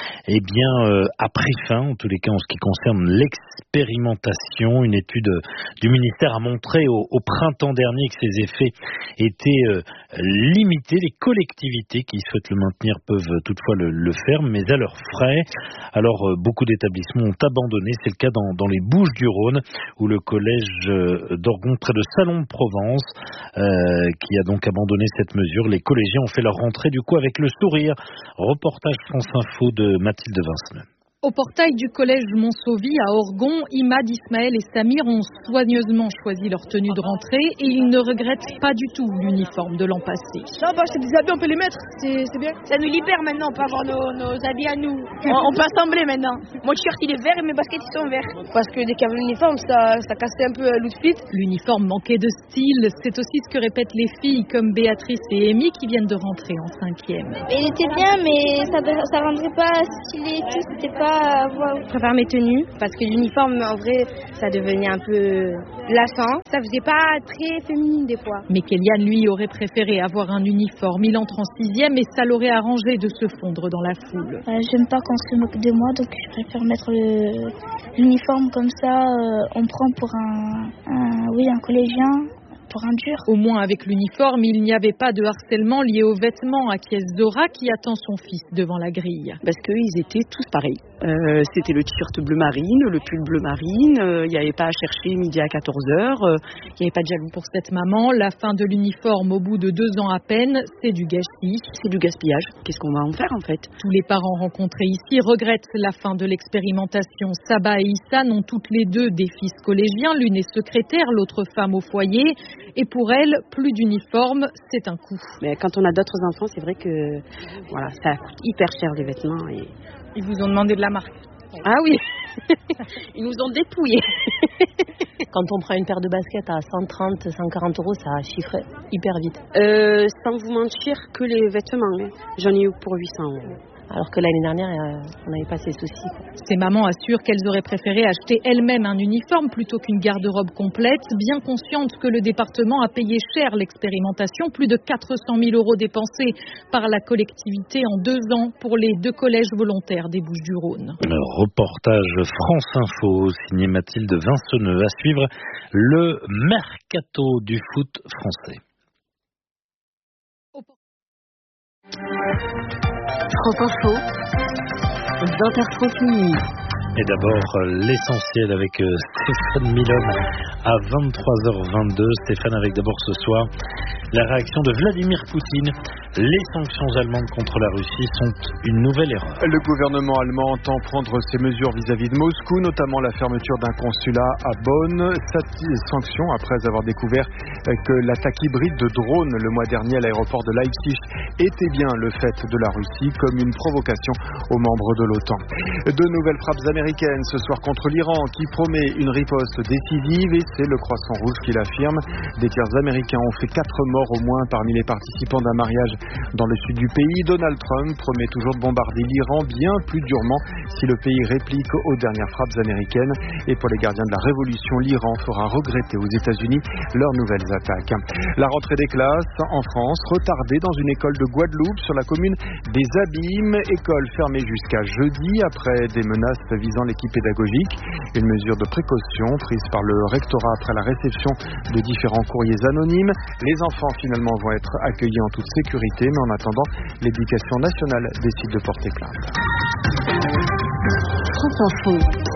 a pris fin, en tous les cas en ce qui concerne l'expérimentation. Une étude du ministère a montré au printemps dernier que ses effets étaient limités. Les collectivités qui souhaitent le maintenir peuvent toutefois le faire, mais à leurs frais. Alors, beaucoup d'établissements ont abandonné. C'est le cas dans les Bouches-du-Rhône, où le collège d'Orgon, près de Salon de Provence, qui a donc abandonné cette mesure. Les collégiens ont fait leur rentrée, du coup, avec le sourire. Reportage France Info de Mathilde Vinceneux. Au portail du collège Montsauvis à Orgon, Imad, Ismaël et Samir ont soigneusement choisi leur tenue de rentrée et ils ne regrettent pas du tout l'uniforme de l'an passé. Ça va, c'est des habits, on peut les mettre, c'est bien. Ça nous libère maintenant, on peut avoir nos habits à nous. On peut assembler maintenant. Mon t-shirt il est vert et mes baskets ils sont verts. Parce que dès qu'il y avait l'uniforme, ça cassait un peu l'outfit. L'uniforme manquait de style, c'est aussi ce que répètent les filles comme Béatrice et Amy qui viennent de rentrer en 5e. Il était bien, mais ça rendrait pas stylé, c'était pas. Je préfère mes tenues parce que l'uniforme en vrai ça devenait un peu lassant, ça faisait pas très féminine des fois. Mais Kéliane lui aurait préféré avoir un uniforme, il entre en 6e et ça l'aurait arrangé de se fondre dans la foule. J'aime pas qu'on se moque de moi donc je préfère mettre l'uniforme comme ça, on prend pour un collégien. Pour un dur. Au moins avec l'uniforme, il n'y avait pas de harcèlement lié aux vêtements, acquiesce Zora qui attend son fils devant la grille. Parce qu'ils étaient tous pareils. C'était le t-shirt bleu marine, le pull bleu marine, il n'y avait pas à chercher midi à 14h, il n'y avait pas de jaloux. Pour cette maman, la fin de l'uniforme au bout de 2 ans à peine, c'est du gâchis. C'est du gaspillage. Qu'est-ce qu'on va en faire en fait? Tous les parents rencontrés ici regrettent la fin de l'expérimentation. Saba et Issa ont toutes les deux des fils collégiens, l'une est secrétaire, l'autre femme au foyer. Et pour elle, plus d'uniforme, c'est un coût. Mais quand on a d'autres enfants, c'est vrai que voilà, ça coûte hyper cher les vêtements. Et... Ils vous ont demandé de la marque? Ah oui. Ils nous ont dépouillés. Quand on prend une paire de baskets à 130, 140 euros, ça chiffre hyper vite. Sans vous mentir, que les vêtements, j'en ai eu pour 800 euros. Alors que l'année dernière, on n'avait pas ces soucis. Ces mamans assurent qu'elles auraient préféré acheter elles-mêmes un uniforme plutôt qu'une garde-robe complète, bien conscientes que le département a payé cher l'expérimentation, plus de 400 000 euros dépensés par la collectivité en 2 ans pour les 2 collèges volontaires des Bouches-du-Rhône. Reportage France Info, signé Mathilde Vinceneux. À suivre le mercato du foot français. France Info, 20h30. Et d'abord, l'essentiel avec Stéphane Milhomme à 23h22. Stéphane, avec d'abord ce soir la réaction de Vladimir Poutine. Les sanctions allemandes contre la Russie sont une nouvelle erreur. Le gouvernement allemand entend prendre ses mesures vis-à-vis de Moscou, notamment la fermeture d'un consulat à Bonn. Sanctions après avoir découvert que l'attaque hybride de drones le mois dernier à l'aéroport de Leipzig était bien le fait de la Russie, comme une provocation aux membres de l'OTAN. De nouvelles frappes américaines ce soir contre l'Iran qui promet une riposte décisive et c'est le Croissant Rouge qui l'affirme. Des tirs américains ont fait 4 morts au moins parmi les participants d'un mariage dans le sud du pays. Donald Trump promet toujours de bombarder l'Iran bien plus durement si le pays réplique aux dernières frappes américaines. Et pour les gardiens de la révolution, l'Iran fera regretter aux États-Unis leurs nouvelles attaques. La rentrée des classes en France, retardée dans une école de Guadeloupe sur la commune des Abîmes. École fermée jusqu'à jeudi après des menaces visant l'équipe pédagogique. Une mesure de précaution prise par le rectorat après la réception de différents courriers anonymes. Les enfants finalement vont être accueillis en toute sécurité, mais en attendant, l'éducation nationale décide de porter plainte. France Info.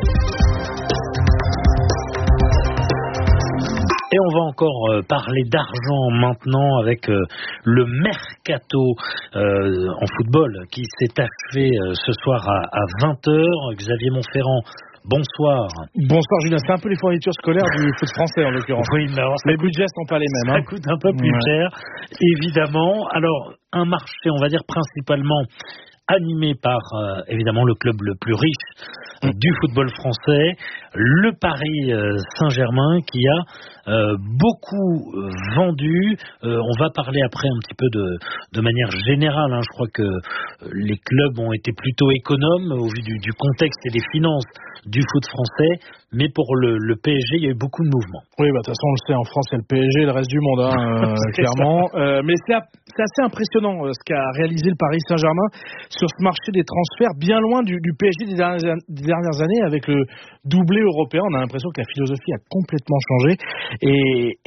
Et on va encore parler d'argent maintenant avec le mercato en football qui s'est achevé ce soir à 20h. Xavier Montferrand, bonsoir. Bonsoir Julien, c'est un peu les fournitures scolaires du foot français en l'occurrence. Oui, mais alors, les budgets sont pas les mêmes. Ça coûte un peu plus cher, évidemment. Alors, un marché, on va dire principalement animé par évidemment le club le plus riche du football français. le Paris Saint-Germain qui a beaucoup vendu. On va parler après un petit peu de manière générale. Je crois que les clubs ont été plutôt économes au vu du contexte et des finances du foot français. Mais pour le PSG, il y a eu beaucoup de mouvements. Oui, de toute façon, on le sait, en France, il y a le PSG et le reste du monde, clairement. Mais c'est assez impressionnant ce qu'a réalisé le Paris Saint-Germain sur ce marché des transferts, bien loin du PSG des dernières années, avec le doublé européen. On a l'impression que la philosophie a complètement changé et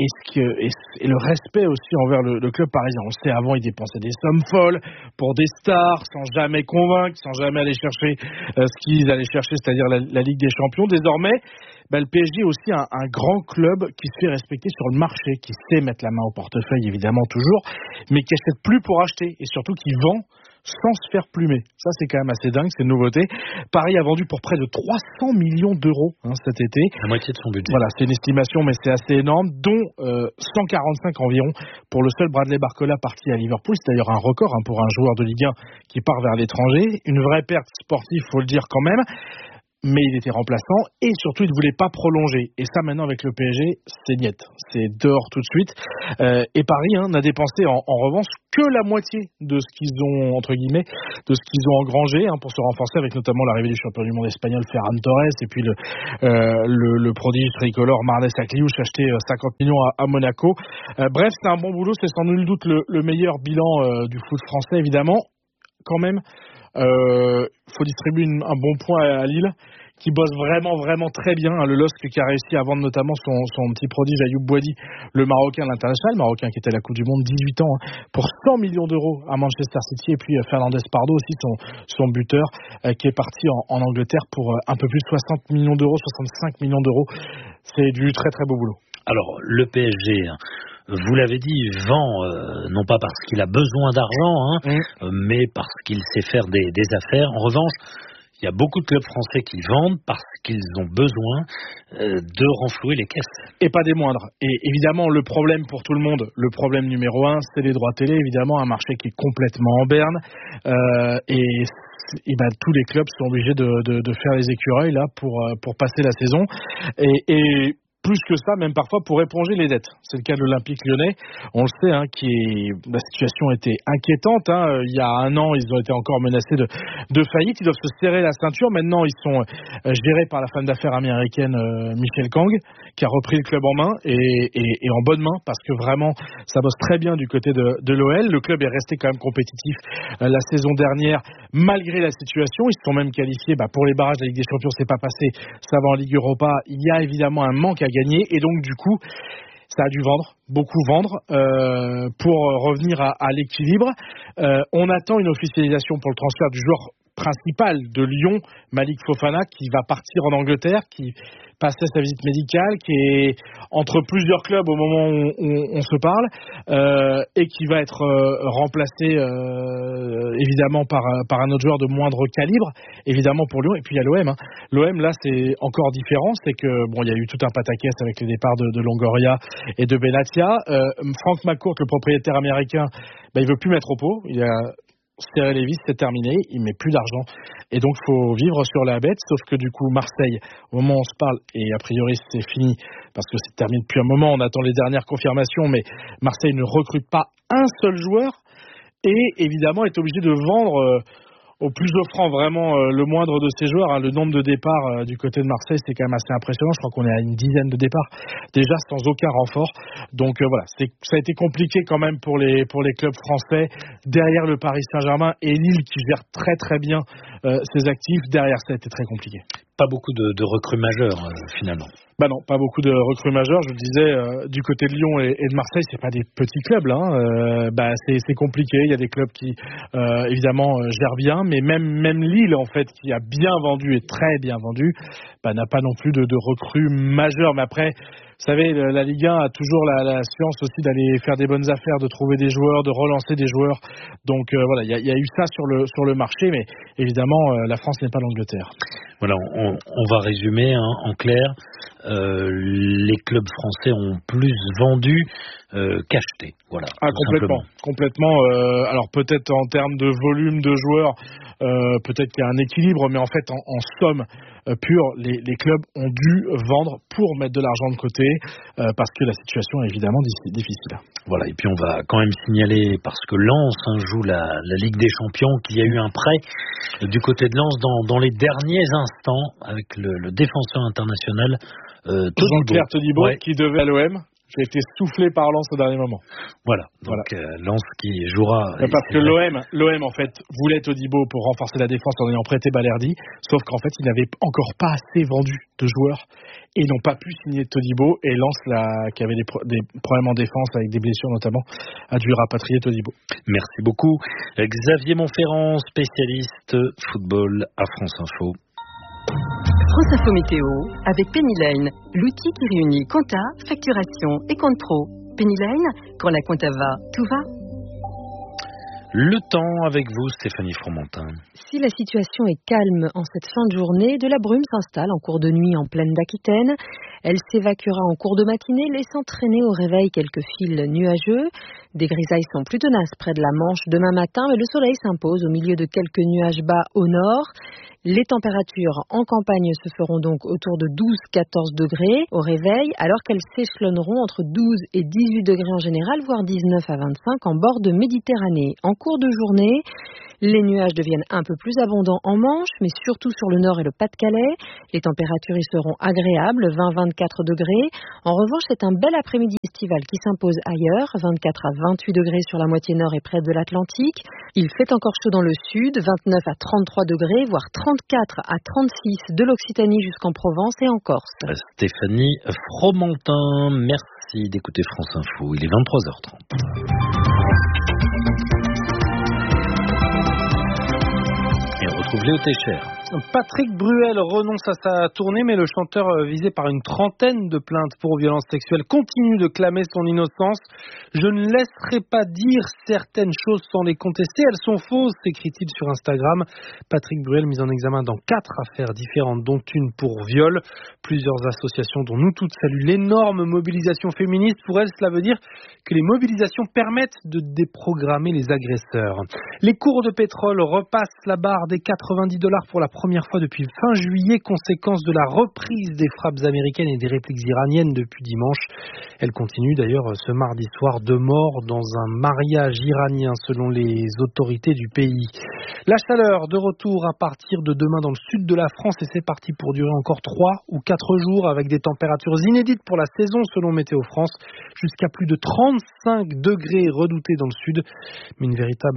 le respect aussi envers le club parisien. On le sait, avant, ils dépensaient des sommes folles pour des stars, sans jamais convaincre, sans jamais aller chercher ce qu'ils allaient chercher, c'est-à-dire la Ligue des Champions. Désormais, le PSG est aussi un grand club qui se fait respecter sur le marché, qui sait mettre la main au portefeuille, évidemment, toujours, mais qui achète plus pour acheter et surtout qui vend sans se faire plumer. Ça, c'est quand même assez dingue, c'est une nouveauté. Paris a vendu pour près de 300 millions d'euros cet été. La moitié de son budget. Voilà, c'est une estimation, mais c'est assez énorme, dont 145 environ pour le seul Bradley Barcola parti à Liverpool. C'est d'ailleurs un record pour un joueur de Ligue 1 qui part vers l'étranger. Une vraie perte sportive, faut le dire quand même. Mais il était remplaçant et surtout il ne voulait pas prolonger. Et ça maintenant avec le PSG, c'est niet. C'est dehors tout de suite. Et Paris n'a dépensé en revanche que la moitié de ce qu'ils ont, entre guillemets, de ce qu'ils ont engrangé pour se renforcer, avec notamment l'arrivée du champion du monde espagnol Ferran Torres et puis le prodige tricolore Marles Akliouche acheté 50 millions à Monaco. Bref, c'est un bon boulot, c'est sans nul doute le meilleur bilan du foot français évidemment. Quand même, faut distribuer un bon point à Lille qui bosse vraiment très bien. Le LOSC qui a réussi à vendre notamment son petit prodige Ayoub Boadi, le Marocain, l'international Marocain qui était à la Coupe du Monde 18 ans, pour 100 millions d'euros à Manchester City. Et puis Fernandez Pardo aussi, son buteur, qui est parti en Angleterre pour un peu plus de 60 millions d'euros, 65 millions d'euros. C'est du très beau boulot. Alors, le PSG... Vous l'avez dit, vend non pas parce qu'il a besoin d'argent, mais parce qu'il sait faire des affaires. En revanche, il y a beaucoup de clubs français qui vendent parce qu'ils ont besoin de renflouer les caisses. Et pas des moindres. Et évidemment, le problème pour tout le monde, le problème numéro 1, c'est les droits télé. Évidemment, un marché qui est complètement en berne. Et tous les clubs sont obligés de faire les écureuils là pour passer la saison. Et plus que ça, même parfois pour éponger les dettes. C'est le cas de l'Olympique Lyonnais. On le sait, la situation était inquiétante. Il y a un an, ils ont été encore menacés de faillite. Ils doivent se serrer la ceinture. Maintenant, ils sont gérés par la femme d'affaires américaine Michelle Kang, qui a repris le club en main et en bonne main, parce que vraiment, ça bosse très bien du côté de l'OL. Le club est resté quand même compétitif la saison dernière, malgré la situation. Ils se sont même qualifiés pour les barrages de la Ligue des Champions. C'est pas passé. Ça va en Ligue Europa. Il y a évidemment un manque à gagner et donc du coup ça a dû beaucoup vendre pour revenir à l'équilibre. On attend une officialisation pour le transfert du joueur principal de Lyon, Malik Fofana, qui va partir en Angleterre, qui passait sa visite médicale, qui est entre plusieurs clubs au moment où on se parle, et qui va être remplacé évidemment par un autre joueur de moindre calibre, évidemment pour Lyon. Et puis il y a l'OM. L'OM là c'est encore différent, c'est que il y a eu tout un pataquès avec les départs de Longoria et de Benatia. Frank McCourt, le propriétaire américain, il veut plus mettre au pot. Il a serré les vis, c'est terminé, il met plus d'argent et donc faut vivre sur la bête, sauf que du coup Marseille, au moment où on se parle, et a priori c'est fini parce que c'est terminé depuis un moment, on attend les dernières confirmations, mais Marseille ne recrute pas un seul joueur et évidemment est obligé de vendre au plus offrant vraiment le moindre de ses joueurs. Le nombre de départs du côté de Marseille, c'est quand même assez impressionnant. Je crois qu'on est à une dizaine de départs déjà sans aucun renfort. Donc voilà, ça a été compliqué quand même pour les clubs français. Derrière le Paris Saint-Germain et Lille qui gère très bien ses actifs, derrière ça a été très compliqué. Pas beaucoup de recrues majeures finalement. Non, pas beaucoup de recrues majeures. Je le disais, du côté de Lyon et de Marseille, c'est pas des petits clubs là. C'est compliqué. Il y a des clubs qui évidemment gèrent bien, mais même Lille en fait, qui a bien vendu et très bien vendu, n'a pas non plus de recrues majeures. Mais après, vous savez, la Ligue 1 a toujours la science aussi d'aller faire des bonnes affaires, de trouver des joueurs, de relancer des joueurs. Donc voilà, il y a eu ça sur le marché, mais évidemment, la France n'est pas l'Angleterre. Voilà, on va résumer en clair. Les clubs français ont plus vendu qu'acheter. Voilà. Complètement. Alors peut-être en termes de volume de joueurs, peut-être qu'il y a un équilibre, mais en fait, en somme pure, les clubs ont dû vendre pour mettre de l'argent de côté, parce que la situation est évidemment difficile. Voilà, et puis on va quand même signaler, parce que Lens joue la Ligue des Champions, qu'il y a eu un prêt du côté de Lens dans les derniers instants avec le défenseur international Jean-Pierre Todibo, qui devait à l'OM. Qui a été soufflé par Lens au dernier moment. Voilà. Lens qui jouera. Parce que l'OM en fait voulait Todibo pour renforcer la défense en ayant prêté Balerdi, sauf qu'en fait ils n'avaient encore pas assez vendu de joueurs et n'ont pas pu signer Todibo, et Lens qui avait des problèmes en défense avec des blessures notamment, a dû rapatrier Todibo. Merci beaucoup Xavier Montferrand, spécialiste football à France Info. France Info Météo avec Penny Lane, l'outil qui réunit compta, facturation et compte pro. Penny Lane, quand la compta va, tout va. Le temps avec vous, Stéphanie Fromentin. Si la situation est calme en cette fin de journée, de la brume s'installe en cours de nuit en plaine d'Aquitaine. Elle s'évacuera en cours de matinée, laissant traîner au réveil quelques fils nuageux. Des grisailles sont plus tenaces près de la Manche demain matin, mais le soleil s'impose au milieu de quelques nuages bas au nord. Les températures en campagne se feront donc autour de 12-14 degrés au réveil, alors qu'elles s'échelonneront entre 12 et 18 degrés en général, voire 19 à 25 en bord de Méditerranée. En cours de journée, les nuages deviennent un peu plus abondants en Manche, mais surtout sur le nord et le Pas-de-Calais. Les températures y seront agréables, 20-24 degrés. En revanche, c'est un bel après-midi estival qui s'impose ailleurs, 24 à 28 degrés sur la moitié nord et près de l'Atlantique. Il fait encore chaud dans le sud, 29 à 33 degrés, voire 34 à 36 de l'Occitanie jusqu'en Provence et en Corse. Stéphanie Fromentin, merci d'écouter France Info. Il est 23h30. Retrouve Léo Técher. Patrick Bruel renonce à sa tournée, mais le chanteur visé par une trentaine de plaintes pour violences sexuelles continue de clamer son innocence. Je ne laisserai pas dire certaines choses sans les contester, elles sont fausses, écrit-il sur Instagram. Patrick Bruel mis en examen dans 4 affaires différentes, dont une pour viol. Plusieurs associations, dont nous toutes, saluent l'énorme mobilisation féministe. Pour elles, cela veut dire que les mobilisations permettent de déprogrammer les agresseurs. Les cours de pétrole repassent la barre des $90 pour la première fois depuis fin juillet, conséquence de la reprise des frappes américaines et des répliques iraniennes depuis dimanche. Elle continue d'ailleurs ce mardi soir, 2 morts dans un mariage iranien selon les autorités du pays. La chaleur de retour à partir de demain dans le sud de la France, et c'est parti pour durer encore 3 ou 4 jours avec des températures inédites pour la saison selon Météo France, jusqu'à plus de 35 degrés redoutés dans le sud. Mais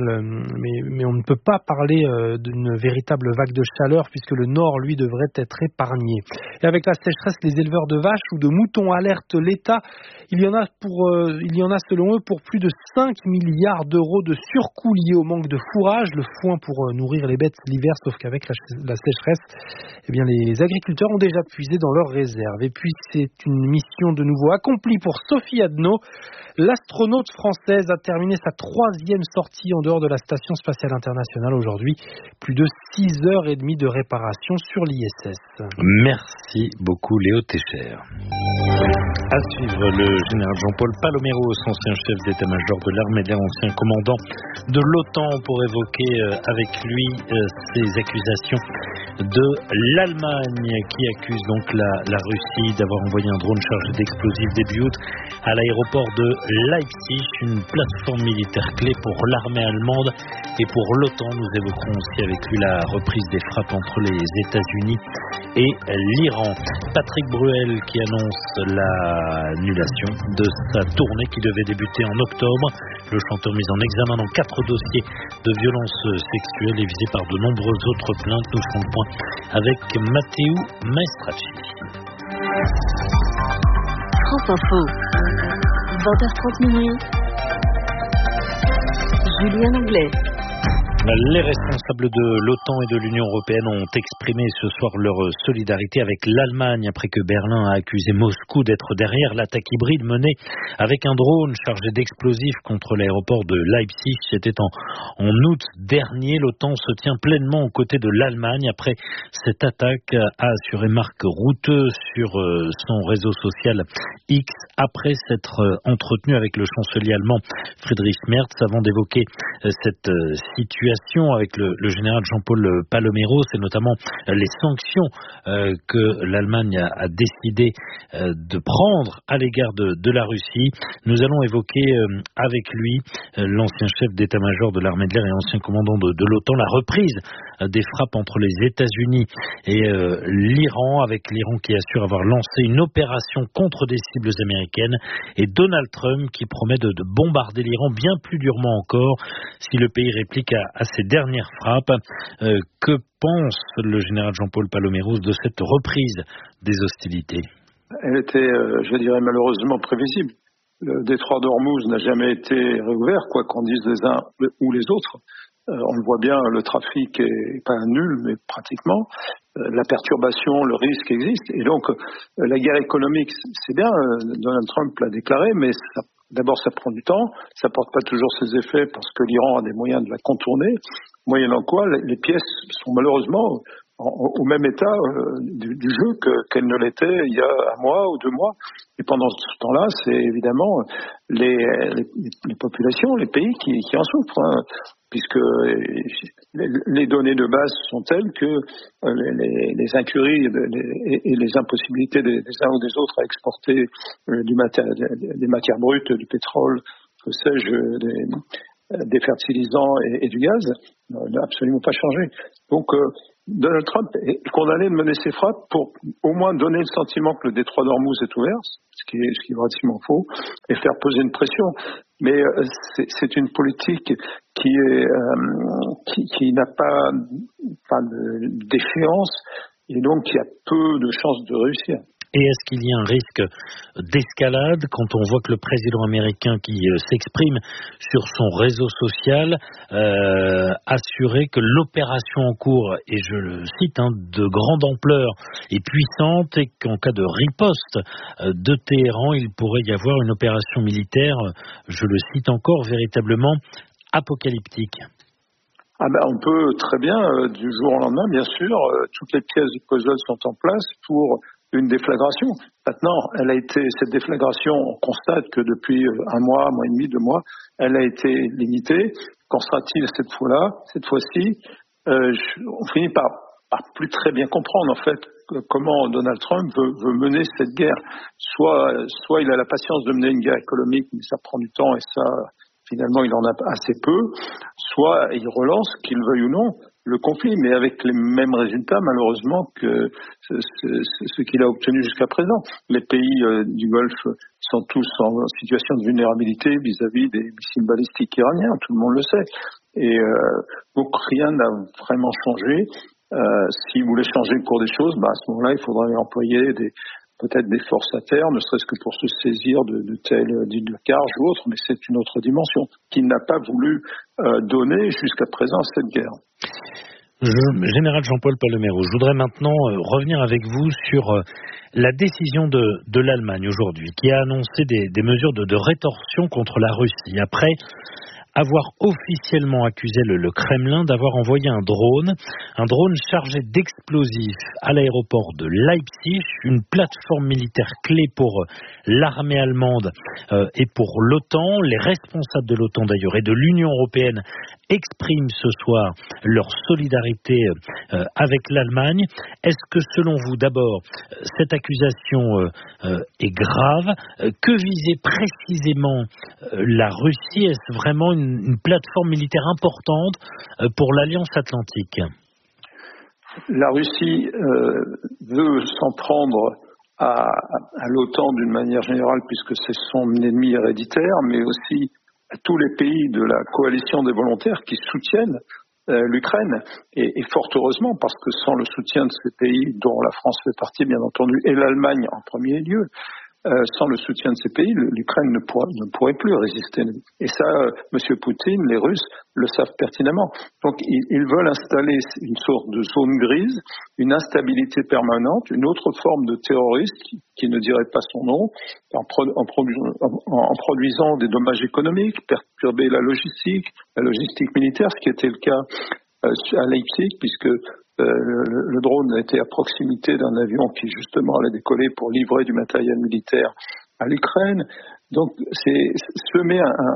on ne peut pas parler d'une véritable vague de chaleur puisque le nord, lui, devrait être épargné. Et avec la sécheresse, les éleveurs de vaches ou de moutons alertent l'État. Il y en a selon eux pour plus de 5 milliards d'euros de surcoûts liés au manque de fourrage, le foin pour nourrir les bêtes l'hiver, sauf qu'avec la sécheresse, eh bien, les agriculteurs ont déjà puisé dans leurs réserves. Et puis c'est une mission de nouveau accomplie pour Sophie Adno. L'astronaute française a terminé sa 3e sortie en dehors de la Station Spatiale Internationale aujourd'hui. Plus de 6h30 de réparation sur l'ISS. Merci beaucoup Léo Técher. À suivre le général Jean-Paul Paloméros, ancien chef d'état-major de l'armée de l'air, ancien commandant de l'OTAN, pour évoquer avec lui ces accusations de l'Allemagne qui accuse donc la Russie d'avoir envoyé un drone chargé d'explosifs début août à l'aéroport de Leipzig, une plateforme militaire clé pour l'armée allemande et pour l'OTAN. Nous évoquerons aussi avec lui la reprise des frappes entre les États-Unis et l'Iran. Patrick Bruel qui annonce l'annulation de sa tournée qui devait débuter en octobre. Le chanteur mis en examen dans 4 dossiers de violences sexuelles et visé par de nombreuses autres plaintes. Nous ferons le point avec Matteo Maestracci. France Info, 20h30 minuit. Julien Anglais. Les responsables de l'OTAN et de l'Union européenne ont exprimé ce soir leur solidarité avec l'Allemagne après que Berlin a accusé Moscou d'être derrière l'attaque hybride menée avec un drone chargé d'explosifs contre l'aéroport de Leipzig. C'était en août dernier. L'OTAN se tient pleinement aux côtés de l'Allemagne après cette attaque, a assuré Mark Rutte sur son réseau social X après s'être entretenu avec le chancelier allemand Friedrich Merz avant d'évoquer cette situation avec le général Jean-Paul Paloméros et notamment les sanctions que l'Allemagne a décidé de prendre à l'égard de la Russie. Nous allons évoquer avec lui, l'ancien chef d'état-major de l'armée de l'air et ancien commandant de l'OTAN, la reprise des frappes entre les États-Unis et l'Iran, avec l'Iran qui assure avoir lancé une opération contre des cibles américaines et Donald Trump qui promet de bombarder l'Iran bien plus durement encore si le pays réplique à ces dernières frappes. Que pense le général Jean-Paul Paloméros de cette reprise des hostilités? Elle était, je dirais, malheureusement prévisible. Le détroit d'Ormuz n'a jamais été réouvert, quoi qu'en disent les uns ou les autres. On le voit bien, le trafic est pas nul, mais pratiquement. La perturbation, le risque existe. Et donc, la guerre économique, c'est bien, Donald Trump l'a déclaré, mais d'abord, ça prend du temps, ça porte pas toujours ses effets parce que l'Iran a des moyens de la contourner, moyennant quoi les pièces sont malheureusement au même état du jeu qu'elles ne l'étaient il y a un mois ou 2 mois. Et pendant ce temps-là, c'est évidemment les populations, les pays qui en souffrent, hein, puisque les données de base sont telles que les incuries et les impossibilités des uns ou des autres à exporter des matières brutes, du pétrole, que sais-je, des fertilisants et du gaz n'a absolument pas changé. Donc Donald Trump est condamné de mener ses frappes pour au moins donner le sentiment que le détroit d'Ormuz est ouvert, ce qui est relativement faux, et faire peser une pression. Mais c'est une politique qui n'a pas d'échéance et donc qui a peu de chances de réussir. Et est-ce qu'il y a un risque d'escalade quand on voit que le président américain qui s'exprime sur son réseau social assurait que l'opération en cours, et je le cite, de grande ampleur et puissante, et qu'en cas de riposte de Téhéran, il pourrait y avoir une opération militaire, je le cite encore, véritablement apocalyptique? On peut très bien, du jour au lendemain, bien sûr, toutes les pièces du puzzle sont en place pour une déflagration. Maintenant, cette déflagration, on constate que depuis un mois et demi, 2 mois, elle a été limitée. Qu'en sera-t-il cette fois-ci? On finit par plus très bien comprendre, en fait, comment Donald Trump veut mener cette guerre. Soit il a la patience de mener une guerre économique, mais ça prend du temps et ça, finalement, il en a assez peu. Soit il relance, qu'il veuille ou non, le conflit, mais avec les mêmes résultats, malheureusement, que ce qu'il a obtenu jusqu'à présent. Les pays du Golfe sont tous en situation de vulnérabilité vis-à-vis des missiles balistiques iraniens, tout le monde le sait. Et donc rien n'a vraiment changé. S'il voulait changer le cours des choses, à ce moment-là, il faudrait employer peut-être des forces à terre, ne serait-ce que pour se saisir de telles d'îles de Carge ou autres, mais c'est une autre dimension qu'il n'a pas voulu donner jusqu'à présent cette guerre. Général Jean-Paul Paloméros, je voudrais maintenant revenir avec vous sur la décision de l'Allemagne aujourd'hui, qui a annoncé des mesures de rétorsion contre la Russie, après avoir officiellement accusé le Kremlin d'avoir envoyé un drone chargé d'explosifs à l'aéroport de Leipzig, une plateforme militaire clé pour l'armée allemande et pour l'OTAN. Les responsables de l'OTAN d'ailleurs et de l'Union européenne expriment ce soir leur solidarité avec l'Allemagne. Est-ce que selon vous, d'abord, cette accusation est grave? Que visait précisément la Russie? Est-ce vraiment une plateforme militaire importante pour l'Alliance Atlantique? La Russie veut s'en prendre à l'OTAN d'une manière générale, puisque c'est son ennemi héréditaire, mais aussi à tous les pays de la coalition des volontaires qui soutiennent l'Ukraine. Et fort heureusement, parce que sans le soutien de ces pays, dont la France fait partie bien entendu, et l'Allemagne en premier lieu, sans le soutien de ces pays, l'Ukraine ne pourrait plus résister. Et ça, M. Poutine, les Russes le savent pertinemment. Donc ils veulent installer une sorte de zone grise, une instabilité permanente, une autre forme de terrorisme qui ne dirait pas son nom, en produisant des dommages économiques, perturber la logistique militaire, ce qui était le cas à Leipzig, puisque le drone était à proximité d'un avion qui justement allait décoller pour livrer du matériel militaire à l'Ukraine. Donc c'est semer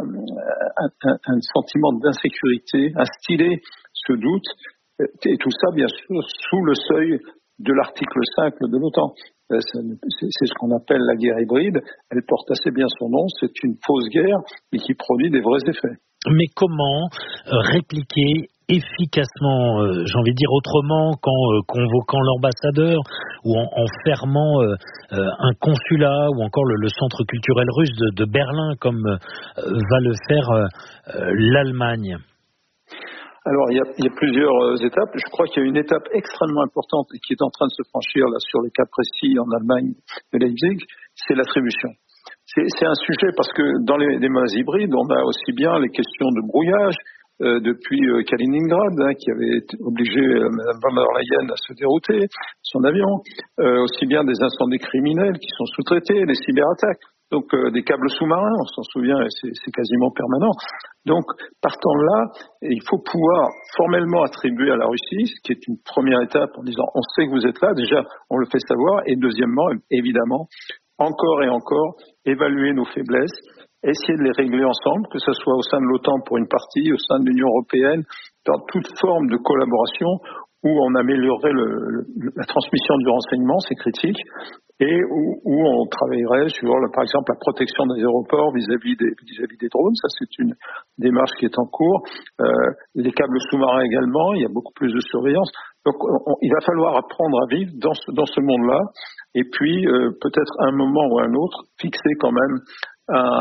un sentiment d'insécurité, instiller ce doute, et tout ça bien sûr sous le seuil de l'article 5 de l'OTAN. C'est ce qu'on appelle la guerre hybride. Elle porte assez bien son nom, c'est une fausse guerre mais qui produit des vrais effets. Mais comment répliquer efficacement, j'ai envie de dire autrement, qu'en convoquant l'ambassadeur ou en fermant un consulat ou encore le centre culturel russe de Berlin comme va le faire l'Allemagne? Alors, il y a plusieurs étapes. Je crois qu'il y a une étape extrêmement importante et qui est en train de se franchir là sur le cas précis en Allemagne de Leipzig, c'est l'attribution. C'est un sujet parce que dans les menaces hybrides, on a aussi bien les questions de brouillage depuis Kaliningrad, qui avait obligé Mme von der Leyen à se dérouter son avion, aussi bien des incendies criminels qui sont sous-traités, les cyberattaques. Donc des câbles sous-marins, on s'en souvient, et c'est quasiment permanent. Donc partant de là, il faut pouvoir formellement attribuer à la Russie, ce qui est une première étape en disant on sait que vous êtes là, déjà on le fait savoir, et deuxièmement, évidemment, encore et encore, évaluer nos faiblesses, essayer de les régler ensemble, que ce soit au sein de l'OTAN pour une partie, au sein de l'Union européenne, dans toute forme de collaboration où on améliorerait la transmission du renseignement, c'est critique, et où on travaillerait sur, par exemple, la protection des aéroports vis-à-vis des drones. Ça, c'est une démarche qui est en cours. Les câbles sous-marins également, il y a beaucoup plus de surveillance. Donc, il va falloir apprendre à vivre dans ce monde-là, et puis peut-être à un moment ou à un autre, fixer quand même